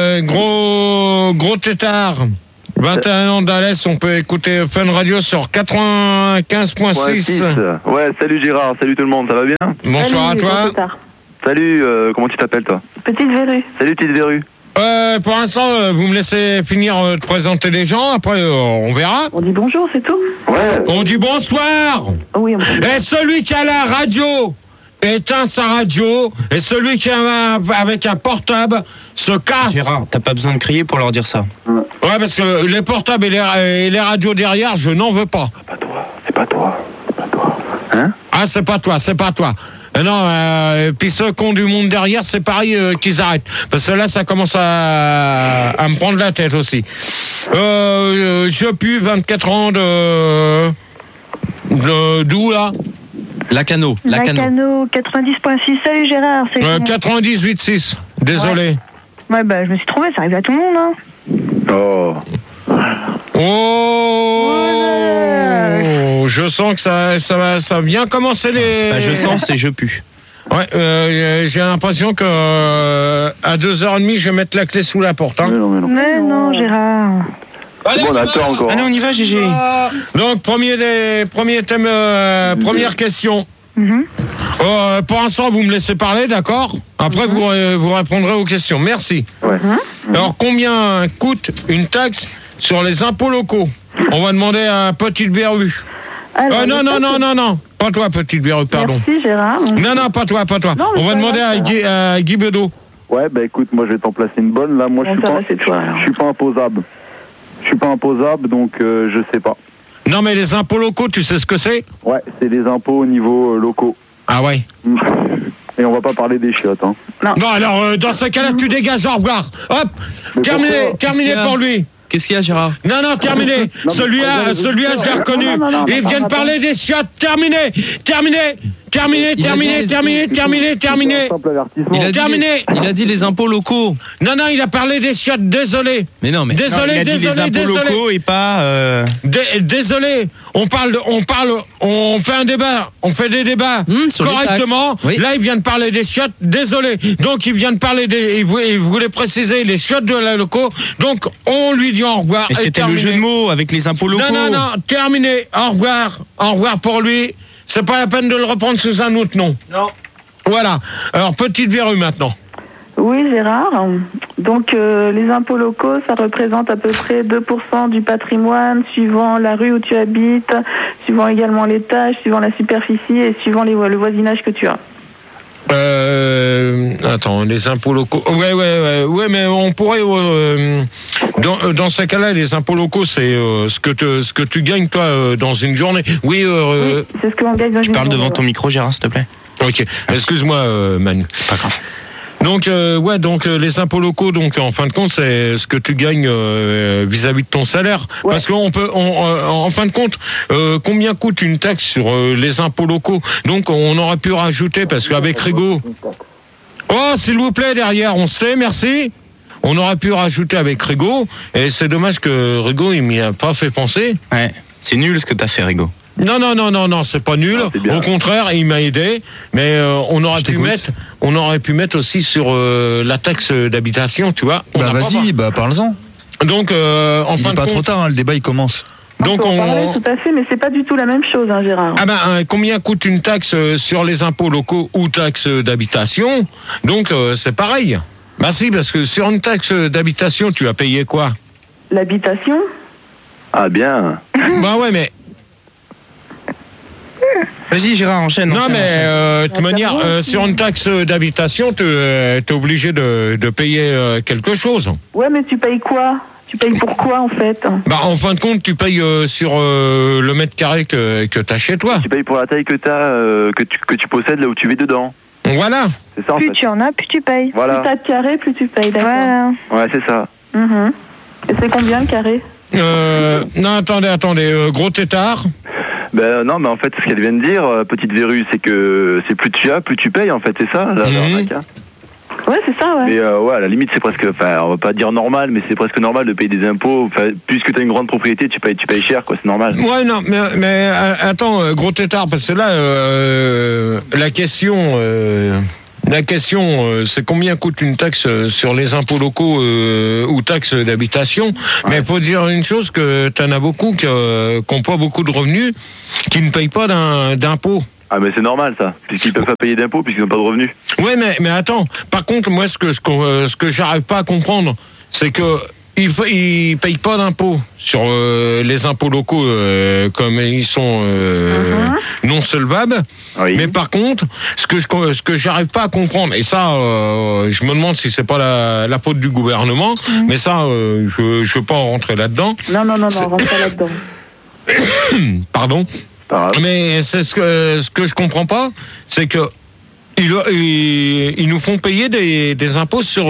Gros tétard. 21 ans d'Alès, on peut écouter Fun Radio sur 95.6. Ouais, salut Gérard, salut tout le monde, ça va bien? Bonsoir à toi. Salut, comment tu t'appelles toi? Petite verrue. Salut petite verrue. Pour l'instant, vous me laissez finir de présenter les gens, après on verra. On dit bonjour, c'est tout? Ouais. On dit bonsoir. Oui, Et celui qui a la radio éteint sa radio, et celui qui a avec un portable se casse. Gérard, t'as pas besoin de crier pour leur dire ça. Ouais, parce que les portables et les radios derrière, je n'en veux pas. C'est pas toi. Hein? Ah, c'est pas toi. Non, puis ceux qui ont du monde derrière, c'est pareil qu'ils arrêtent. Parce que là, ça commence à me prendre la tête aussi. Je pue 24 ans d'où là? Lacano. 90.6. Salut Gérard. 98.6. Désolé. Ouais, bah je me suis trompée, ça arrive à tout le monde, hein. Oh, je sens que ça va bien commencer les... je sens, c'est je pue. Ouais, j'ai l'impression que à 2h30, je vais mettre la clé sous la porte. Hein. Mais non, Gérard. Allez, on attend encore. Allez, on y va, Gégé. Donc, premier thème, première question. Pour l'instant, vous me laissez parler, d'accord? Après, vous répondrez aux questions. Merci. Ouais. Alors, combien coûte une taxe sur les impôts locaux? On va demander à Petite Berru. Non. Pas toi, Petite Berru, pardon. Merci, Gérard. Non, pas toi. On va demander à Guy Bédo. Ouais, bah écoute, moi je vais t'en placer une bonne. Là, moi je suis pas imposable. Je suis pas imposable, donc je sais pas. Non, mais les impôts locaux, tu sais ce que c'est? Ouais, c'est des impôts au niveau locaux. Ah ouais. Et on va pas parler des chiottes, hein. Non, alors, dans ce cas-là, tu dégages, au revoir. Hop, terminé pour lui. Qu'est-ce qu'il y a, Gérard? Non, terminé. Celui-là, j'ai reconnu. Ils viennent parler des chiottes. Terminé. Il a dit les impôts locaux. Non, il a parlé des chiottes. Désolé. Mais non, mais désolé. Il a dit les impôts locaux et pas. Désolé. On fait un débat. On fait des débats correctement. Oui. Là, il vient de parler des chiottes. Désolé. Donc, il vient de parler il voulait préciser les chiottes de la locaux. Donc, on lui dit au revoir. Et c'était le jeu de mots avec les impôts locaux. Non, terminé. Au revoir. Au revoir pour lui. C'est pas la peine de le reprendre sous un autre nom. Non. Voilà. Alors, Petite Verrue maintenant. Oui, Gérard. Donc, les impôts locaux, ça représente à peu près 2% du patrimoine, suivant la rue où tu habites, suivant également l'étage, suivant la superficie et suivant le voisinage que tu as. Attends, les impôts locaux. Ouais, mais on pourrait. Dans ce cas-là, les impôts locaux, c'est ce que tu gagnes toi dans une journée. Oui, c'est ce que l'on gagne dans une journée. Tu parles devant ton micro, Gérard, s'il te plaît. Ok, excuse-moi, Manu. Pas grave. Donc, les impôts locaux, donc en fin de compte, c'est ce que tu gagnes vis-à-vis de ton salaire. Ouais. Parce qu'en fin de compte, combien coûte une taxe sur les impôts locaux? Donc, on aurait pu rajouter, parce qu'avec Rigaud... Oh, s'il vous plaît, derrière, on se tait, merci. On aurait pu rajouter avec Rigaud, et c'est dommage que Rigaud, il m'y a pas fait penser. Ouais, c'est nul ce que t'as fait, Rigaud. Non, c'est pas nul. Au contraire, il m'a aidé. Mais on aurait pu mettre aussi sur la taxe d'habitation, tu vois. Vas-y, parle-en. Donc, en fin de compte, pas trop tard, hein, le débat il commence. Donc on parlait tout à fait, mais c'est pas du tout la même chose, hein, Gérard. Combien coûte une taxe sur les impôts locaux ou taxe d'habitation? Donc c'est pareil. Bah si, parce que sur une taxe d'habitation, tu as payé quoi? L'habitation? Ah bien. Bah ouais, mais... Vas-y, Gérard, enchaîne. De toute manière, sur une taxe d'habitation, t'es obligé de payer quelque chose. Ouais, mais tu payes quoi? Tu payes pour quoi, en fait? En fin de compte, tu payes sur le mètre carré que t'as chez toi. Tu payes pour la taille que t'as, que tu possèdes là où tu vis dedans. Voilà. C'est ça, en plus fait. tu en as, plus tu payes. Voilà. Plus t'as de carré, plus tu payes, d'accord. Voilà. Ouais, c'est ça. Et c'est combien le carré? Non, attendez, gros tétard. Non, mais en fait, ce qu'elle vient de dire, Petite Verrue, c'est que c'est plus tu as, plus tu payes, en fait, c'est ça, la arnaque, hein. Ouais, c'est ça, ouais. Mais ouais, à la limite, c'est presque, enfin, on va pas dire normal, mais c'est presque normal de payer des impôts. Enfin, puisque tu as une grande propriété, tu payes cher, quoi, c'est normal. Ouais, non, mais attends, gros tétard, parce que là, la question, c'est combien coûte une taxe sur les impôts locaux ou taxe d'habitation. Ouais. Mais il faut dire une chose, que tu en as beaucoup qui n'ont pas beaucoup de revenus, qui ne payent pas d'impôts. Ah mais c'est normal ça, puisqu'ils peuvent pas payer d'impôts puisqu'ils n'ont pas de revenus. Ouais, mais attends, par contre, moi ce que j'arrive pas à comprendre, c'est que ils payent pas d'impôts sur les impôts locaux comme ils sont non solvables. Oui. Mais par contre, ce que j'arrive pas à comprendre, et ça, je me demande si c'est pas la faute du gouvernement, mais ça, je veux pas en rentrer là-dedans. Non, rentre pas là-dedans. Pardon. Mais c'est ce que je comprends pas, c'est que ils nous font payer des impôts sur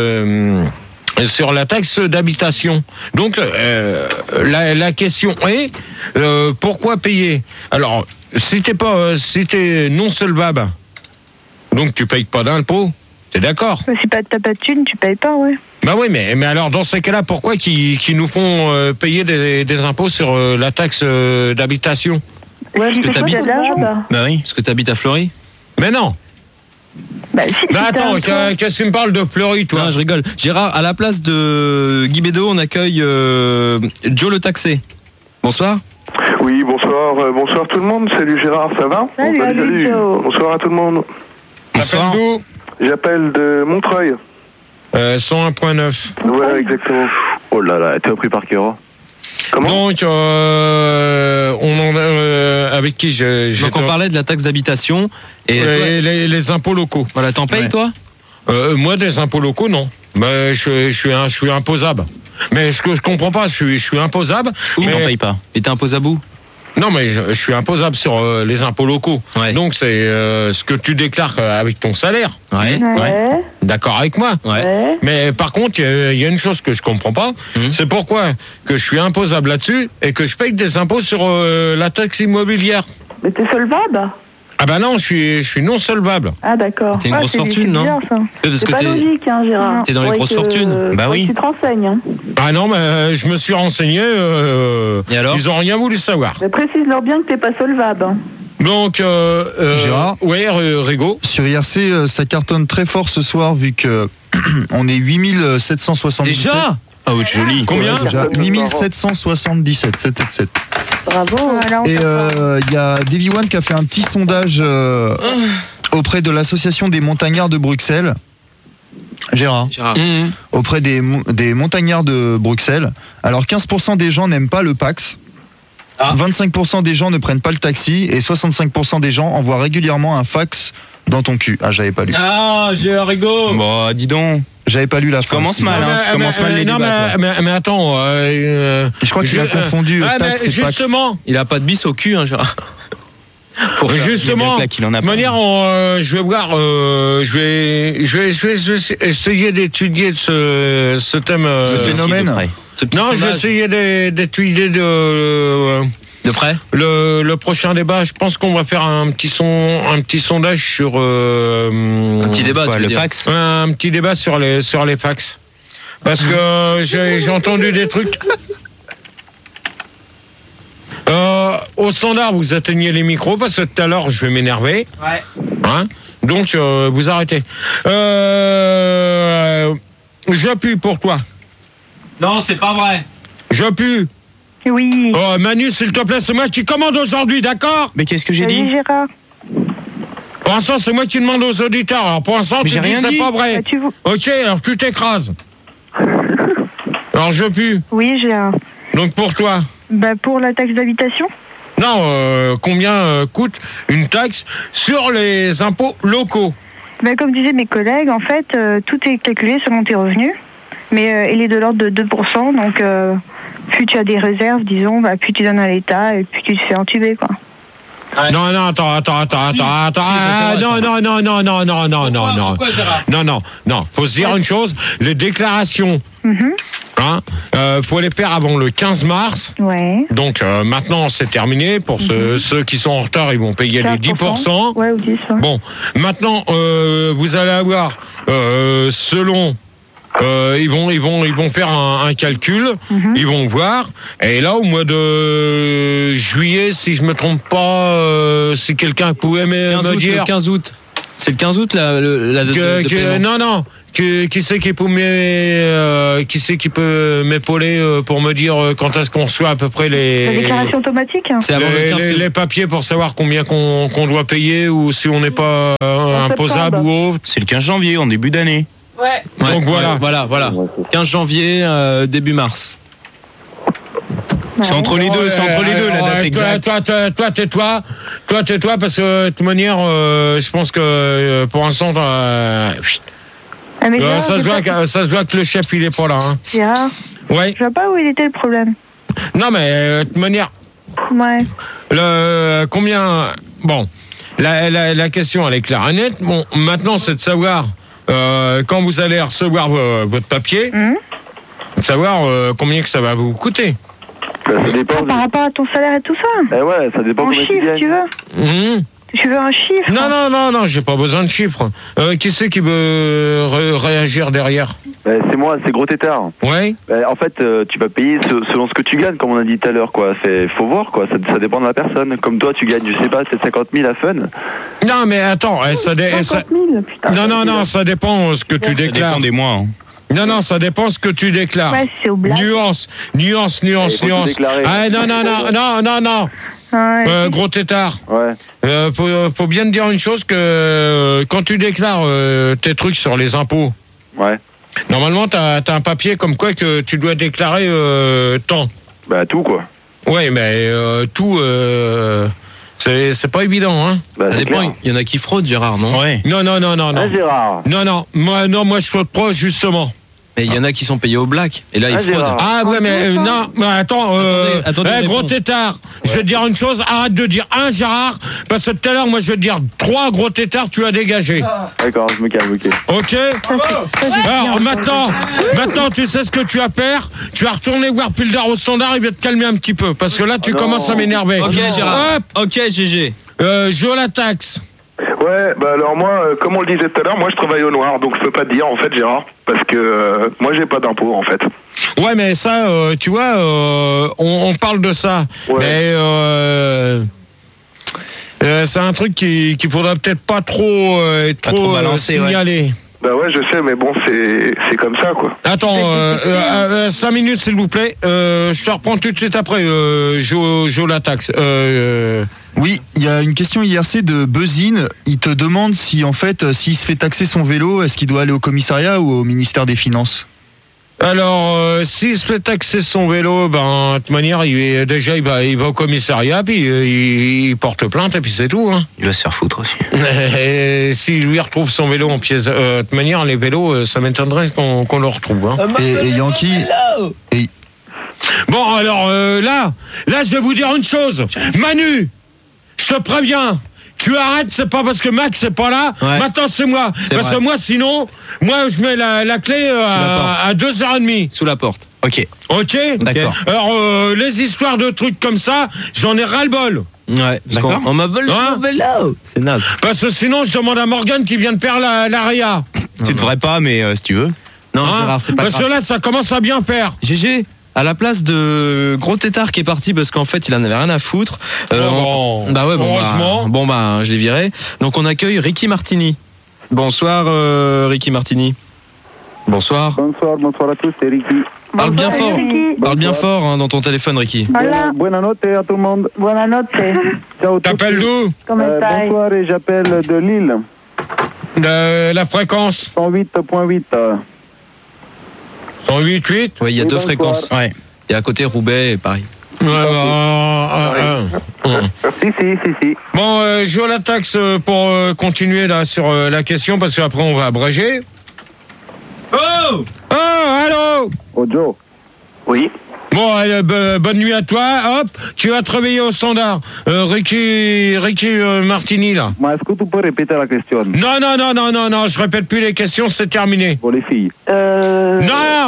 la taxe d'habitation. Donc la question est pourquoi payer? Alors si t'es non solvable, donc tu payes pas d'impôts, t'es d'accord? Si t'as pas de thunes, tu payes pas, ouais. Bah oui, mais alors dans ces cas-là, pourquoi qu'ils nous font payer des impôts sur la taxe d'habitation? Ouais, parce que t'habites de l'argent. Bah oui, parce que t'habites à Fleury. Mais non. Bah si. Bah attends, qu'est-ce que tu me parles de Fleury, toi? Non, je rigole. Gérard, à la place de Guy Bédot, on accueille Joe le taxé. Bonsoir. Oui, bonsoir. Bonsoir tout le monde. Salut Gérard, ça va? Salut. Joe. Bonsoir à tout le monde. Bonsoir. J'appelle de Montreuil. 101.9. Ouais, exactement. Oh là là, t'es repris par Kéra. Comment? Donc, avec qui Donc on parlait de la taxe d'habitation et les impôts locaux. Voilà, t'en payes toi? Moi, des impôts locaux, non. Mais je suis imposable. Mais ce que je comprends pas, je suis imposable. Où t'en payes pas? Et t'es imposable où? Non, mais je suis imposable sur les impôts locaux. Ouais. Donc, c'est ce que tu déclares avec ton salaire. Ouais. D'accord avec moi. Ouais. Mais par contre, il y a une chose que je comprends pas. C'est pourquoi que je suis imposable là-dessus et que je paye des impôts sur la taxe immobilière. Mais t'es solvable? Ah bah non, je suis non solvable. Ah d'accord. T'es une grosse fortune, non? C'est pas logique, hein, Gérard. T'es dans les grosses fortunes. Bah oui. Tu te renseignes. Hein. Ah non, mais je me suis renseigné. Et alors? Ils ont rien voulu savoir. Mais précise-leur bien que t'es pas solvable. Hein. Donc, Gérard, ouais, Rigaud. Sur IRC, ça cartonne très fort ce soir vu que on est 8777. Déjà? Ah oui, joli. Combien? Déjà 8777, 777. Bravo. Et il y a Davy One qui a fait un petit sondage auprès de l'association des montagnards de Bruxelles. Gérard. Auprès des montagnards de Bruxelles. Alors 15% des gens n'aiment pas le Pax. 25% des gens ne prennent pas le taxi et 65% des gens envoient régulièrement un fax dans ton cul. Ah, j'avais pas lu. Ah, j'ai Rigaud. Bon, dis donc. J'avais pas lu la phrase. Tu commences mal, hein. Tu commences mal les débats. Mais attends. Je crois que tu as confondu taxe et justement. Il a pas de bis au cul, hein, Gérard. Justement, de manière, je vais voir, je vais essayer d'étudier ce thème, ce phénomène. Non, je vais essayer d'étudier de près le prochain débat. Je pense qu'on va faire un petit sondage sur un petit débat, le fax. Un petit débat sur les fax, parce que j'ai entendu des trucs. Au standard, vous éteignez les micros parce que tout à l'heure, je vais m'énerver. Ouais. Hein? Donc, vous arrêtez. J'appuie pour toi. Non, c'est pas vrai. J'appuie. Oui. Oh, Manu, s'il te plaît, c'est moi qui commande aujourd'hui, d'accord? Mais qu'est-ce que j'ai dit? Gérard. Pour l'instant, c'est moi qui demande aux auditeurs. Alors, pour l'instant, tu dis c'est pas vrai. Ok, alors tu t'écrases. Alors, j'appuie. Oui, Gérard. Donc, pour toi? Bah, pour la taxe d'habitation? Non, combien coûte une taxe sur les impôts locaux? Bah, comme disaient mes collègues, en fait, tout est calculé selon tes revenus, mais il est de l'ordre de 2%, donc plus tu as des réserves, disons, bah, plus tu donnes à l'État et plus tu te fais entuber, quoi. Ouais. Non, attends. Non. Faut se dire une chose, les déclarations Hein, faut les faire avant le 15 mars. Ouais. Donc maintenant c'est terminé. Pour ceux qui sont en retard, ils vont payer les 10%. Ouais, ou 10. Ouais. Bon, maintenant vous allez avoir selon ils vont faire un calcul, ils vont voir. Et là au mois de juillet, si je me trompe pas, si quelqu'un pouvait me dire le 15 août. C'est le 15 août la date de paiement. Non. Qui c'est qui peut m'épauler pour me dire quand est-ce qu'on reçoit à peu près La déclaration automatique. C'est avant le 15 les papiers pour savoir combien qu'on doit payer ou si on n'est pas imposable ou autre. C'est le 15 janvier, en début d'année. Ouais. Donc voilà. 15 janvier, début mars. C'est entre les deux, la date exacte. Toi, tais-toi, parce que de toute manière, je pense que pour l'instant, ça se voit que le chef il est pas là. Hein. Gérard. Ouais. Je vois pas où il était le problème. Non mais de toute manière. Ouais. Combien. Bon, la question elle est claire et nette. Bon, maintenant c'est de savoir quand vous allez recevoir votre papier, de savoir combien que ça va vous coûter. Ça dépend. Par rapport à ton salaire et tout ça. Eh ouais, ça dépend En combien tu chiffres, gagnes. tu veux. Tu veux un chiffre? Non, j'ai pas besoin de chiffres. Qui c'est qui veut réagir derrière? C'est moi, c'est Gros Tétard. Ouais. En fait, tu vas payer selon ce que tu gagnes, comme on a dit tout à l'heure, quoi. Faut voir, quoi. Ça dépend de la personne. Comme toi, tu gagnes, je sais pas, c'est 50 000 à fun. Non, mais attends, 50 000, putain. Non, ça dépend ce que tu déclares. Ça dépend des mois. Hein. Non, ça dépend ce que tu déclares. Ouais, c'est au blague. Nuance. Ah, non. Ouais. Gros Tétard. Ouais. Faut bien te dire une chose que quand tu déclares tes trucs sur les impôts. Ouais. Normalement, t'as un papier comme quoi que tu dois déclarer tant. Bah tout quoi. Ouais, mais tout. C'est pas évident, hein. Ça dépend, il y en a qui fraudent, Gérard, non? Ouais. Non. Gérard. Non, moi je fraude pas, justement. Mais il y en a qui sont payés au black, et là ils fraudent. Ah ouais, mais non, mais attends, attendez, Gros Tétard, je vais te dire une chose, arrête de dire un Gérard, parce que tout à l'heure, moi je vais te dire 3 Gros Tétards, tu as dégagé. D'accord, je me calme, ok. Ok. Alors maintenant, tu sais ce que tu vas faire, tu vas retourner voir Filder au standard, il va te calmer un petit peu, parce que là tu commences à m'énerver. Ok Gérard, hop. ok GG. Je la taxe. Ouais, bah alors moi, comme on le disait tout à l'heure, moi je travaille au noir, donc je peux pas te dire en fait Gérard, parce que moi j'ai pas d'impôt en fait. Ouais, mais ça, tu vois, on parle de ça, mais c'est un truc qu'il faudrait peut-être pas trop balancer, signaler. Ouais. Bah ouais, je sais, mais bon, c'est comme ça, quoi. Attends, 5 minutes, s'il vous plaît. Je te reprends tout de suite après, Jo la taxe. Oui, il y a une question IRC de Buzzine. Il te demande si, en fait, s'il se fait taxer son vélo, est-ce qu'il doit aller au commissariat ou au ministère des Finances? Alors, s'il se fait taxer son vélo, ben, de toute manière, il va au commissariat, puis il porte plainte, et puis c'est tout. Hein. Il va se faire foutre aussi. Et s'il lui retrouve son vélo en pièces, de toute manière, les vélos, ça m'étonnerait qu'on le retrouve. Hein. Et Yankee... Bon, alors, là, je vais vous dire une chose. Manu, je te préviens. Tu arrêtes, c'est pas parce que Max c'est pas là. Ouais. Maintenant c'est moi. Parce que moi sinon, je mets la clé à 2h30. Sous la porte. Ok. D'accord. Alors les histoires de trucs comme ça, j'en ai ras-le-bol. Ouais. D'accord. On m'a volé mon vélo. C'est naze. Parce que sinon je demande à Morgane qui vient de perdre la RIA. Tu devrais pas, mais si tu veux. Non, Gérard, c'est pas grave. Parce que là ça commence à bien faire. GG. À la place de Gros Tétard qui est parti parce qu'en fait il en avait rien à foutre. Heureusement. Je l'ai viré. Donc on accueille Ricky Martini. Bonsoir Ricky Martini. Bonsoir. Bonsoir à tous, c'est Ricky. Parle bien fort. Parle bien fort dans ton téléphone, Ricky. Buonanotte à tout le monde. Buonanotte. Ciao. T'appelles d'où? Bonsoir et j'appelle de Lille. De la fréquence 108.8. 108.8. Oui, il y a 2 fréquences. Ouais. Et à côté Roubaix et Paris. Si. Bon, je la taxe pour continuer là sur la question parce qu'après on va abréger. Oh, allô. Joe. Oui. Bon, bonne nuit à toi. Hop, tu vas te réveiller au standard. Ricky Martini là. Mais est-ce que tu peux répéter la question? Non, je répète plus les questions, c'est terminé. Pour les filles. Non,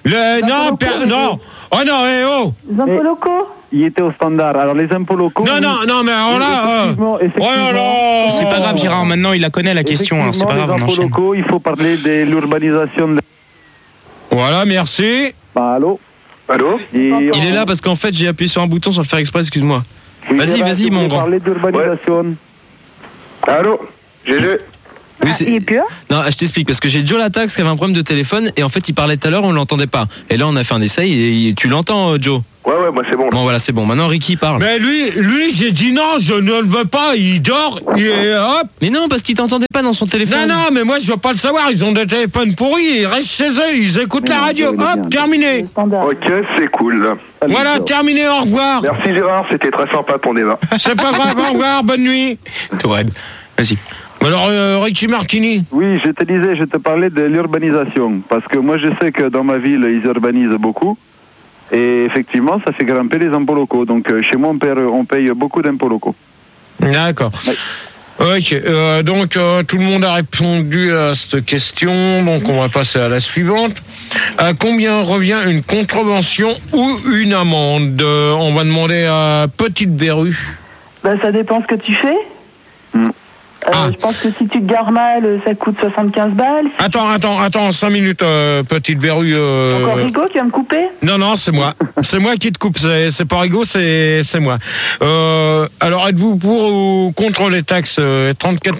Non. Oh non, oh. Les impôts locaux. Il était au standard. Alors les impôts locaux. Non, mais alors là. Oh là là. C'est pas grave, Gérard. Maintenant, il la connaît la question. Alors c'est pas grave. Les impôts locaux, il faut parler de l'urbanisation. Voilà, merci. Allô. Il est là parce qu'en fait, j'ai appuyé sur un bouton sans le faire exprès. Excuse-moi. Vas-y, mon grand. Parler d'urbanisation. Allô. GG. Oui, non, je t'explique parce que j'ai Joe Latax qui avait un problème de téléphone et en fait il parlait tout à l'heure, on l'entendait pas. Et là on a fait un essai et tu l'entends, Joe? Ouais, moi c'est bon. Bon voilà, c'est bon. Maintenant Ricky parle. Mais lui j'ai dit non, je ne le veux pas, il dort et hop. Mais non, parce qu'il t'entendait pas dans son téléphone. Non, mais moi je veux pas le savoir, ils ont des téléphones pourris, ils restent chez eux, ils écoutent la radio. Hop, terminé. Ok, c'est cool. Voilà, terminé, au revoir. Merci Gérard, c'était très sympa ton débat. C'est pas grave, au revoir, bonne nuit. Vas-y. Alors, Ricky Martini. Oui, je te parlais de l'urbanisation. Parce que moi, je sais que dans ma ville, ils urbanisent beaucoup. Et effectivement, ça fait grimper les impôts locaux. Donc, chez moi, on paye beaucoup d'impôts locaux. D'accord. Ouais. Ok, donc tout le monde a répondu à cette question. Donc, on va passer à la suivante. À combien revient une contravention ou une amende? On va demander à Petite Berru. Ça dépend ce que tu fais. Je pense que si tu te gares mal, ça coûte 75 balles. Attends, 5 minutes, Petite Berru. Encore Rigaud qui va me couper? Non, c'est moi. C'est moi qui te coupe. C'est pas Rigaud, c'est moi. Alors, êtes-vous pour ou contre les taxes 34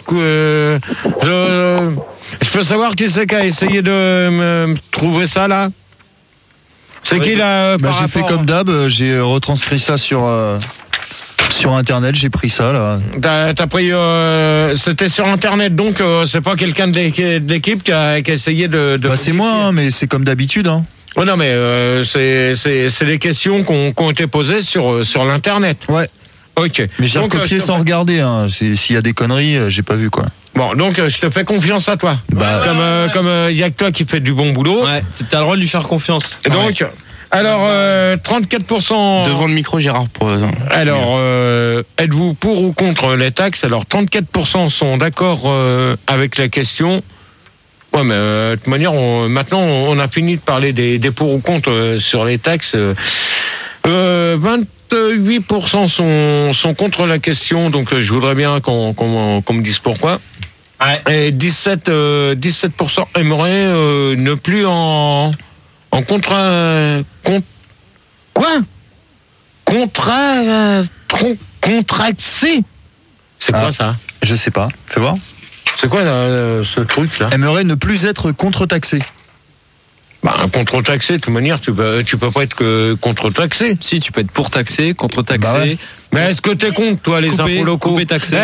je peux savoir qui c'est qui a essayé de me trouver ça, là? C'est qui, là? J'ai fait comme d'hab, j'ai retranscrit ça sur internet, j'ai pris ça là. T'as pris, c'était sur internet, donc c'est pas quelqu'un de l'équipe qui a essayé de c'est moi, hein, mais c'est comme d'habitude. Hein. Ouais, non, mais c'est des questions qui ont été posées sur l'internet. Ouais. Ok. Mais j'ai recopié sans regarder. Hein. S'il y a des conneries, j'ai pas vu quoi. Bon, donc je te fais confiance à toi. Comme y a que toi qui fais du bon boulot. Ouais. T'as le droit de lui faire confiance. Et donc. Alors, 34%... Devant le micro, Gérard. Alors, êtes-vous pour ou contre les taxes? Alors, 34% sont d'accord avec la question. Ouais, mais de toute manière, maintenant, on a fini de parler des pour ou contre sur les taxes. 28% sont contre la question, donc je voudrais bien qu'on me dise pourquoi. Ouais. Et 17% aimeraient ne plus en contraxé. C'est quoi ça? Je sais pas. Fais voir. C'est quoi ce truc là? Aimerait ne plus être contre-taxé. Contre-taxé, de toute manière, tu peux pas être que contre-taxé. Si, tu peux être pour taxer, contre-taxé. Ouais. Mais est-ce que t'es contre, toi, les impôts locaux? Taxé.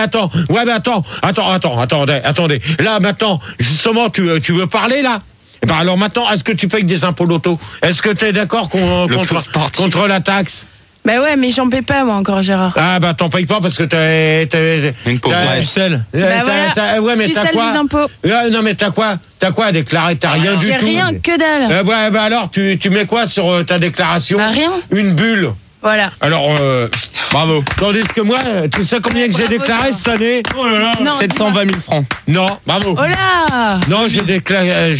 Attendez. Là, maintenant, justement, tu veux parler, là? Alors maintenant, est-ce que tu payes des impôts loto? Est-ce que tu es d'accord contre la taxe? Ouais, mais j'en paie pas, moi, encore, Gérard. T'en payes pas parce que t'as une pauvre pucelle. Ouais, mais t'as quoi? Les impôts. Non, mais t'as quoi à déclarer? T'as rien du tout. J'ai rien, que dalle. Alors, tu mets quoi sur ta déclaration? Rien. Une bulle. Voilà. Alors, bravo. Tandis que moi, tu sais combien que j'ai déclaré cette année? Oh là là, 720 000 francs. Non, bravo. Oh là. Non, j'ai déclaré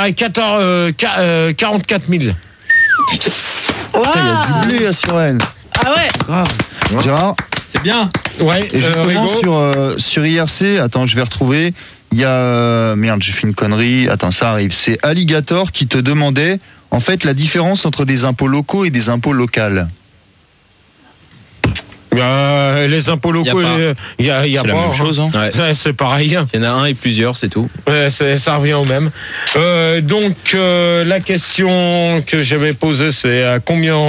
44 000. Putain, il y a du blé à Suresnes. Ah ouais. Grave. Gérard. C'est bien. Ouais. Et justement sur IRC, attends, je vais retrouver. Il y a merde, j'ai fait une connerie. Attends, ça arrive. C'est Alligator qui te demandait en fait la différence entre des impôts locaux et des impôts locaux. Les impôts locaux, il y a pas la même chose. Hein. Ouais. C'est pareil. Il y en a un et plusieurs, c'est tout. Ouais, ça revient au même. Donc, la question que j'avais posée, c'est à combien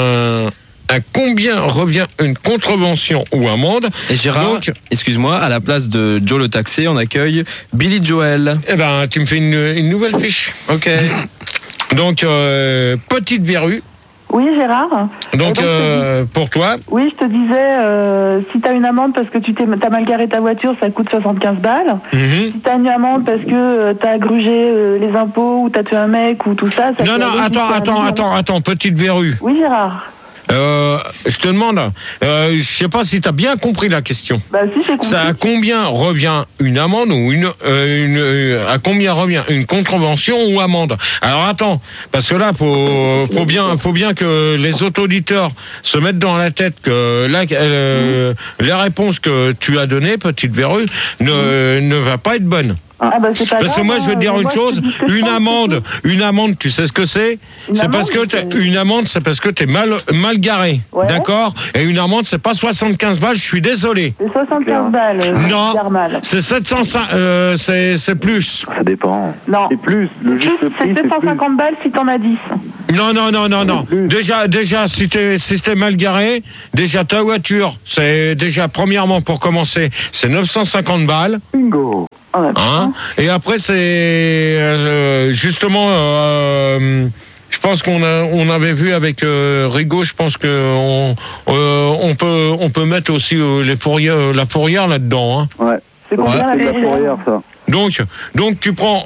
revient une contravention ou amende? Et Gérard, excuse-moi, à la place de Joe le taxé, on accueille Billy Joel. Tu me fais une nouvelle fiche. Ok. Donc, Petite Berru. Oui, Gérard. Donc, pour toi? Oui, je te disais, si tu as une amende parce que tu t'as mal garé ta voiture, ça coûte 75 balles. Mm-hmm. Si tu as une amende parce que tu as grugé les impôts ou tu as tué un mec ou tout ça... Non, attends, Petite Berru. Oui, Gérard. Je te demande, je sais pas si tu as bien compris la question. Bah si, j'ai compris. Ça à combien revient une amende ou à combien revient une contravention ou amende? Alors attends, parce que là faut bien que les auditeurs se mettent dans la tête que là la réponse que tu as donnée, petite verrue, ne va pas être bonne. Ah bah c'est pas parce que grave, moi je vais te dire une chose, une amende, tu sais ce que c'est? C'est parce que une amende, c'est parce que t'es mal garé, d'accord? Et une amende, c'est pas 75 balles, je suis désolé. C'est 75 balles. Non, c'est 705, c'est plus. Ça dépend. Non. C'est plus. C'est 750 balles si t'en as 10. Non. Déjà, si t'es mal garé, déjà ta voiture, c'est déjà premièrement pour commencer, c'est 950 balles. Bingo. Hein? Et après c'est justement je pense qu'on avait vu avec Rigaud, je pense que on peut mettre aussi la fourrière là-dedans. Hein. Ouais. C'est combien la fourrière ça? Donc tu prends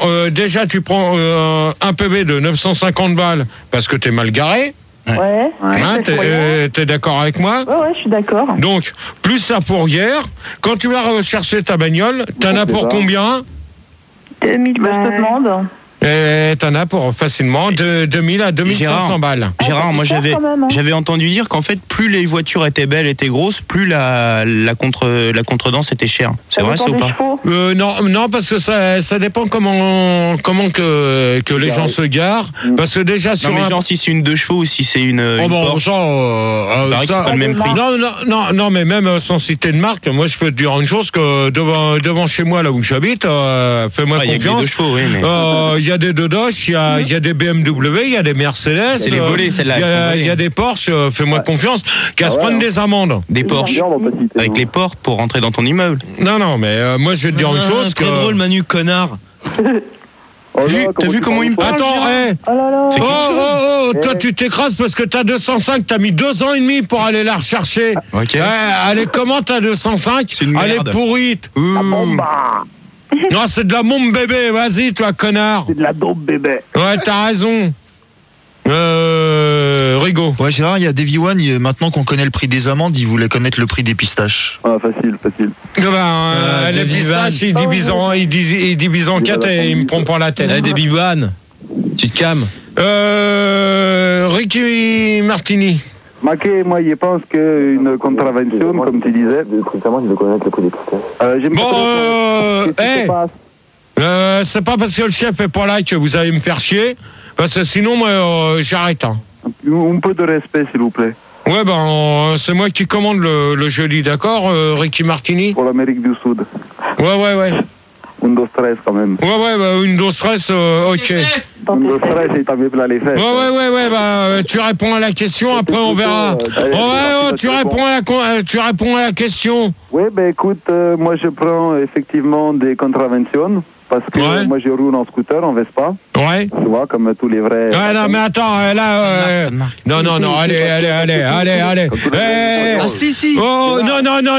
un PV de 950 balles parce que t'es mal garé. Ouais. Hein, t'es d'accord avec moi? Ouais, je suis d'accord. Donc, plus la fourrière, quand tu vas rechercher ta bagnole, t'en as pour combien? 2000 balles. Je te demande. T'en as pour facilement de 2000 à 2500 balles. Gérard, moi j'avais entendu dire qu'en fait plus les voitures étaient belles, étaient grosses, plus la contredanse était chère. C'est vrai ça ou pas? Non, parce que ça dépend comment que les gens se garent. Parce que déjà sur genre si c'est une 2 chevaux ou si c'est une Porsche, ça pas le même prix. Non, mais même sans citer de marque, moi je peux te dire une chose que devant chez moi là où j'habite, fais-moi confiance. Il y a 2 chevaux, oui, mais il y a des Dodoche, il y a des BMW, il y a des Mercedes, c'est les volets, celle-là, il y a des Porsche, fais-moi confiance, qu'à se prendre des amendes. Des Porsche avec les portes pour rentrer dans ton immeuble. Non, mais moi je vais te dire une chose. Très drôle, Manu, connard. T'as vu comment il me parle? Attends, toi tu t'écrases parce que t'as 205, t'as mis 2 ans et demi pour aller la rechercher. Okay. Allez, comment t'as 205? Elle est pourrite. Non, c'est de la bombe bébé, vas-y toi connard. C'est de la dope bébé. Ouais, t'as raison. Rigaud. Ouais, Gérard, il y a Davy One, maintenant qu'on connaît le prix des amendes, il voulait connaître le prix des pistaches. Ah, facile. Les pistaches, il divise en 4 et il me prend pas la tête. Davy One, tu te calmes. Ricky Martini. Maquet, moi, il pense qu'une contravention, comme tu disais. Précisément, il veut connaître le prix des pistaches. C'est pas parce que le chef est pas là que vous allez me faire chier, parce que sinon, moi, j'arrête. Hein. Un peu de respect, s'il vous plaît. Ouais, c'est moi qui commande le jeudi, d'accord, Ricky Martini? Pour l'Amérique du Sud. Ouais. Une dose stress quand même. Ouais, une dose stress, ok. Une dose stress et t'as mis plein les fesses. Ouais, tu réponds à la question, après on verra. Tu réponds à la question. Oui, écoute, moi je prends effectivement des contraventions. Parce que moi je roule en scooter, en Vespa. Ouais. Tu vois, comme tous les vrais. Non, mais attends, là. Non, allez. Ah, si. Oh, non.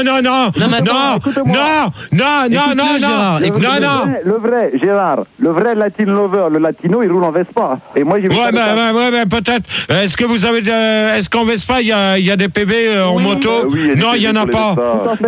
Le vrai, Gérard, le vrai Latin lover, le latino, il roule en Vespa. Et moi j'ai. Ouais, peut-être. Est-ce qu'en Vespa, il y a des PV en moto? Non, il y en a pas.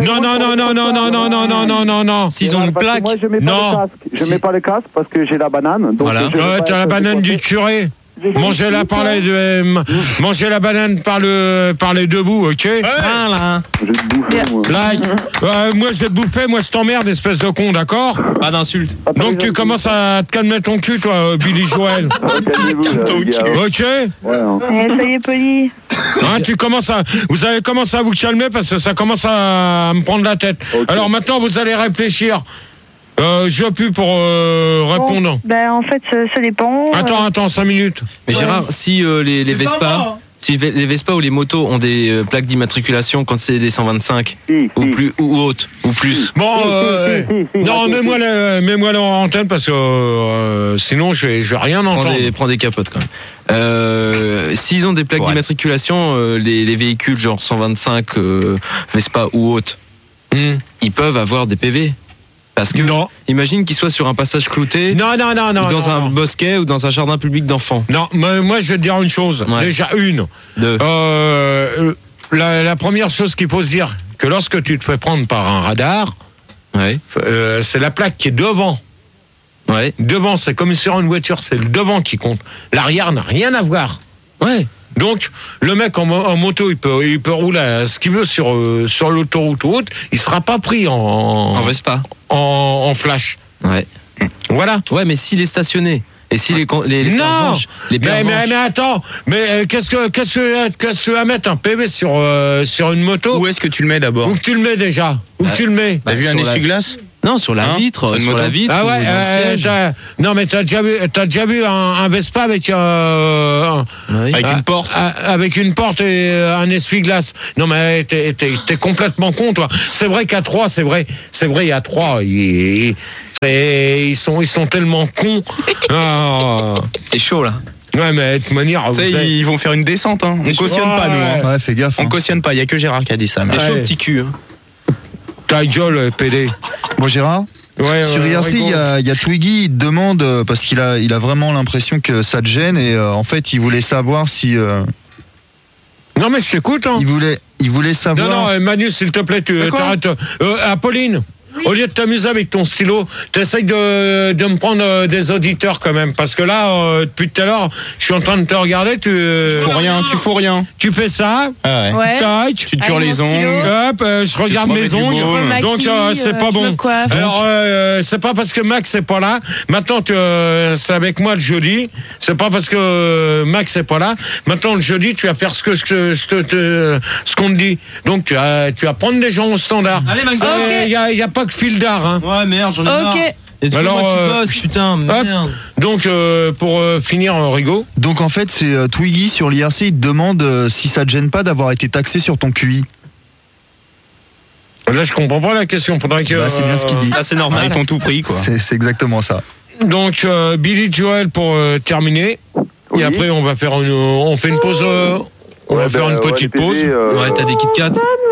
Non. S'ils ont une plaque. Moi, je mets pas le casque parce que j'ai la banane. Donc voilà. T'as la banane du curé. Mangez-la banane par les deux bouts, ok? Voilà. Je vais te bouffer, moi. Moi, je vais te bouffer, moi, je t'emmerde, espèce de con, d'accord? Pas d'insulte. Donc, tu commences à te calmer ton cul, toi, Billy Joel. Ok? Soyez poli. Vous allez commencer à vous calmer parce que ça commence à me prendre la tête. Okay. Alors, maintenant, vous allez réfléchir. Je veux plus pour répondre. En fait, ça dépend. Attends, 5 minutes. Mais Gérard, si les Vespa, les Vespa ou les motos ont des plaques d'immatriculation quand c'est des 125 ou hautes ou plus. Bon, non, mets-moi là en antenne parce que sinon je vais rien entendre. Prends des capotes quand même. S'ils ont des plaques d'immatriculation, les véhicules genre 125 Vespa ou hautes, ils peuvent avoir des PV. Parce que imagine qu'il soit sur un passage clouté. Non. Ou dans un bosquet ou dans un jardin public d'enfants. Non, moi je vais te dire une chose. Ouais. Déjà une. La première chose qu'il faut se dire, que lorsque tu te fais prendre par un radar, c'est la plaque qui est devant. Ouais. Devant, c'est comme sur une voiture, c'est le devant qui compte. L'arrière n'a rien à voir. Ouais. Donc, le mec en moto, il peut rouler ce qu'il veut sur l'autoroute ou autre, il sera pas pris en Vespa. En flash. Ouais. Voilà. Ouais, mais s'il est stationné. Et si les non, les mais attends, mais qu'est-ce que tu vas mettre un PV sur une moto? Où est-ce que tu le mets d'abord? Où tu le mets déjà? Où tu le mets? T'as vu un essuie-glace? Non, sur la vitre, sur la vitre. Ah ouais, non mais t'as déjà vu un Vespa avec avec une porte, avec une porte et un essuie-glace. Non mais t'es complètement con toi. C'est vrai qu'à 3, c'est vrai il y a 3 ils sont tellement cons. C'est chaud là. Ouais, mais de toute manière, ils vont faire une descente. Hein. On cautionne pas, nous. Hein. Ouais, fais gaffe. On cautionne pas. Il y a que Gérard qui a dit ça. C'est chaud, petit cul. Hein. Ta gueule, PD. Bon, Gérard. Sur IRC, il y a Twiggy, il te demande parce qu'il a vraiment l'impression que ça te gêne et en fait, il voulait savoir si. Non, mais je t'écoute. Hein. Il voulait savoir. Non, Manu, s'il te plaît, tu t'arrêtes. Apolline. Au lieu de t'amuser avec ton stylo, t'essayes de me prendre des auditeurs quand même. Parce que là, depuis tout à l'heure, je suis en train de te regarder. Tu fous rien. Tu fais ça. Ah ouais. Tac. Tu te tures les ongles. Hop, je regarde mes ongles. Donc, c'est pas bon. Alors, c'est pas parce que Max est pas là. Maintenant, c'est avec moi le jeudi. C'est pas parce que Max est pas là. Maintenant, le jeudi, tu vas faire ce qu'on te dit. Donc, tu vas prendre des gens au standard. Allez, Max. Il y a pas que fil d'art, hein. Ouais, merde, j'en ai marre. Et alors, moi qui bosse, putain, merde. Donc, pour finir, Rigaud. Donc, en fait, c'est Twiggy sur l'IRC, il te demande si ça te gêne pas d'avoir été taxé sur ton QI. Là, je comprends pas la question. Faudrait que. C'est bien ce qu'il dit. Là, c'est normal. Ils t'ont tout pris, quoi. C'est exactement ça. Donc, Billy Joel pour terminer. Oui. Et après, on fait une pause. On va faire une petite pause. Ouais, t'as des Kit Kat.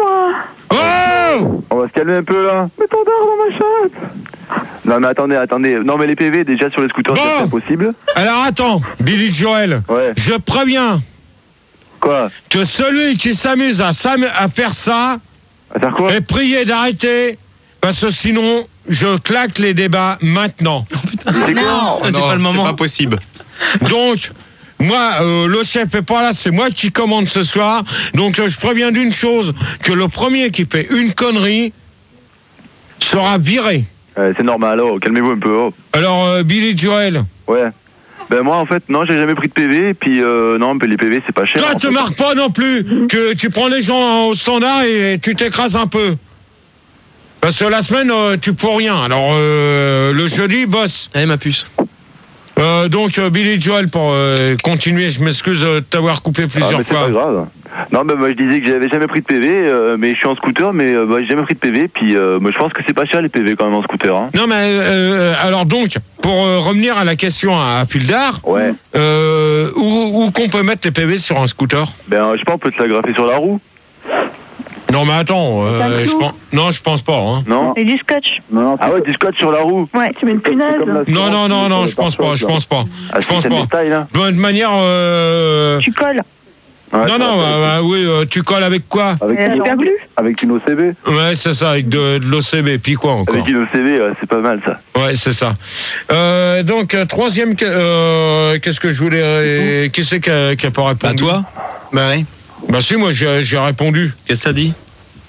Oh! On va se calmer un peu là. Mets ton dard dans ma chatte. Non mais attendez. Non mais les PV déjà sur les scooters, c'est impossible. Alors attends, Billy Joel. Ouais. Je préviens. Quoi? Que celui qui s'amuse à faire ça à faire quoi? est prié d'arrêter parce que sinon je claque les débats maintenant. Oh, putain. Non, c'est pas le moment. C'est pas possible. Donc moi, le chef est pas là, c'est moi qui commande ce soir. Donc je préviens d'une chose, que le premier qui fait une connerie sera viré. C'est normal, oh, calmez-vous un peu. Oh. Alors, Billy Joel. Ouais. Ben moi en fait, non, j'ai jamais pris de PV, et puis non, mais les PV c'est pas cher. Toi, te marre pas non plus, que tu prends les gens au standard et tu t'écrases un peu. Parce que la semaine, tu peux rien. Alors, le jeudi, bosse. Allez, ma puce. Donc Billy Joel pour continuer, je m'excuse de t'avoir coupé plusieurs fois. C'est pas grave. Non mais moi je disais que j'avais jamais pris de PV, mais je suis en scooter, mais j'ai jamais pris de PV, puis moi je pense que c'est pas cher les PV quand même en scooter. Hein. Non mais alors donc pour revenir à la question à Fildar, ouais. Où qu'on peut mettre les PV sur un scooter? Ben je sais pas, on peut te l'agrafer sur la roue. Non mais attends, je pense pas. Hein. Non. Et du scotch. Non, ah ouais, du scotch sur la roue. Ouais, tu mets une punaise. Non, je pense pas. Je pense pas. De manière. Tu colles. Ouais, oui, tu colles avec quoi? Avec une OCB. Ouais, c'est ça, avec de l'OCB. Puis quoi encore? Avec une OCB, c'est pas mal ça. Ouais, c'est ça. Donc, troisième, qu'est-ce que je voulais. Qui c'est qui a pas répondu? À toi? Bah oui. Bah si, moi j'ai répondu. Qu'est-ce que ça dit?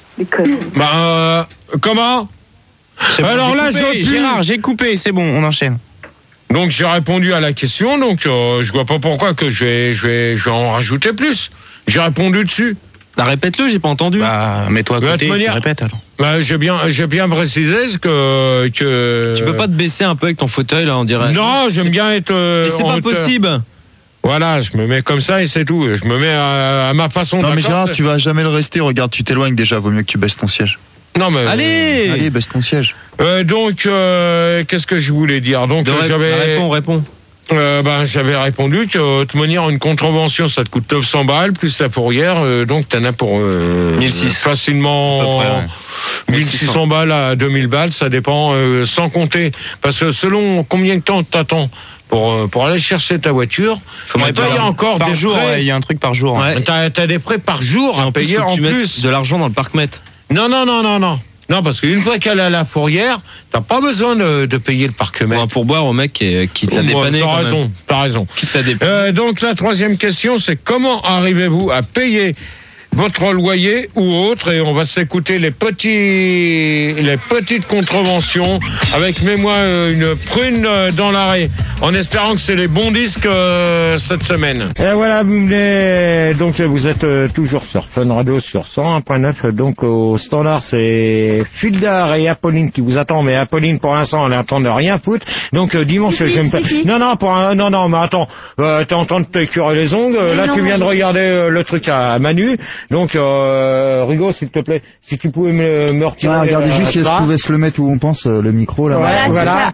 Comment? Alors là, Gérard, j'ai coupé, c'est bon, on enchaîne. Donc j'ai répondu à la question, donc je vois pas pourquoi que je vais en rajouter plus. J'ai répondu dessus. Bah répète-le, j'ai pas entendu. Bah mets-toi à côté, répète alors. Bah j'ai bien précisé que... Tu peux pas te baisser un peu avec ton fauteuil là, on dirait. Non, j'aime bien être... Mais c'est pas possible. Voilà, je me mets comme ça et c'est tout. Je me mets à ma façon. Non mais Gérard, tu vas jamais le rester. Regarde, tu t'éloignes déjà. Vaut mieux que tu baisses ton siège. Non mais allez, baisse ton siège. Donc qu'est-ce que je voulais dire? Donc j'avais. Réponds. J'avais répondu que de toute manière une contravention ça te coûte 900 balles plus la fourrière, donc t'en as pour 1600 facilement 1600 balles à 2000 balles, ça dépend, sans compter, parce que selon combien de temps t'attends pour aller chercher ta voiture, il y a encore par des jour, frais. il y a un truc par jour. Ouais. T'as des frais par jour à payer en plus. De l'argent dans le parc-mètre. Non. Non, parce qu'une fois qu'elle a la fourrière, t'as pas besoin de payer le parc-mètre. Pour boire au mec qui te l'a dépanné. T'as raison. Qui te l'a dépanné. Donc la troisième question, c'est comment arrivez-vous à payer votre loyer ou autre, et on va s'écouter les petites contraventions avec mets-moi une prune dans l'arrêt, en espérant que c'est les bons disques cette semaine. Et voilà, donc vous êtes toujours sur Fun Radio sur 101.9, donc au standard c'est Fildar et Apolline qui vous attendent, mais Apolline pour l'instant elle est en train de rien foutre, donc dimanche j'aime pas. Non, mais attends, t'es en train de te curer les ongles, là tu viens de regarder le truc à Manu. Donc, Rigo, s'il te plaît, si tu pouvais me retirer. Regardez juste si elle pouvait se le mettre où on pense, le micro, là. Voilà.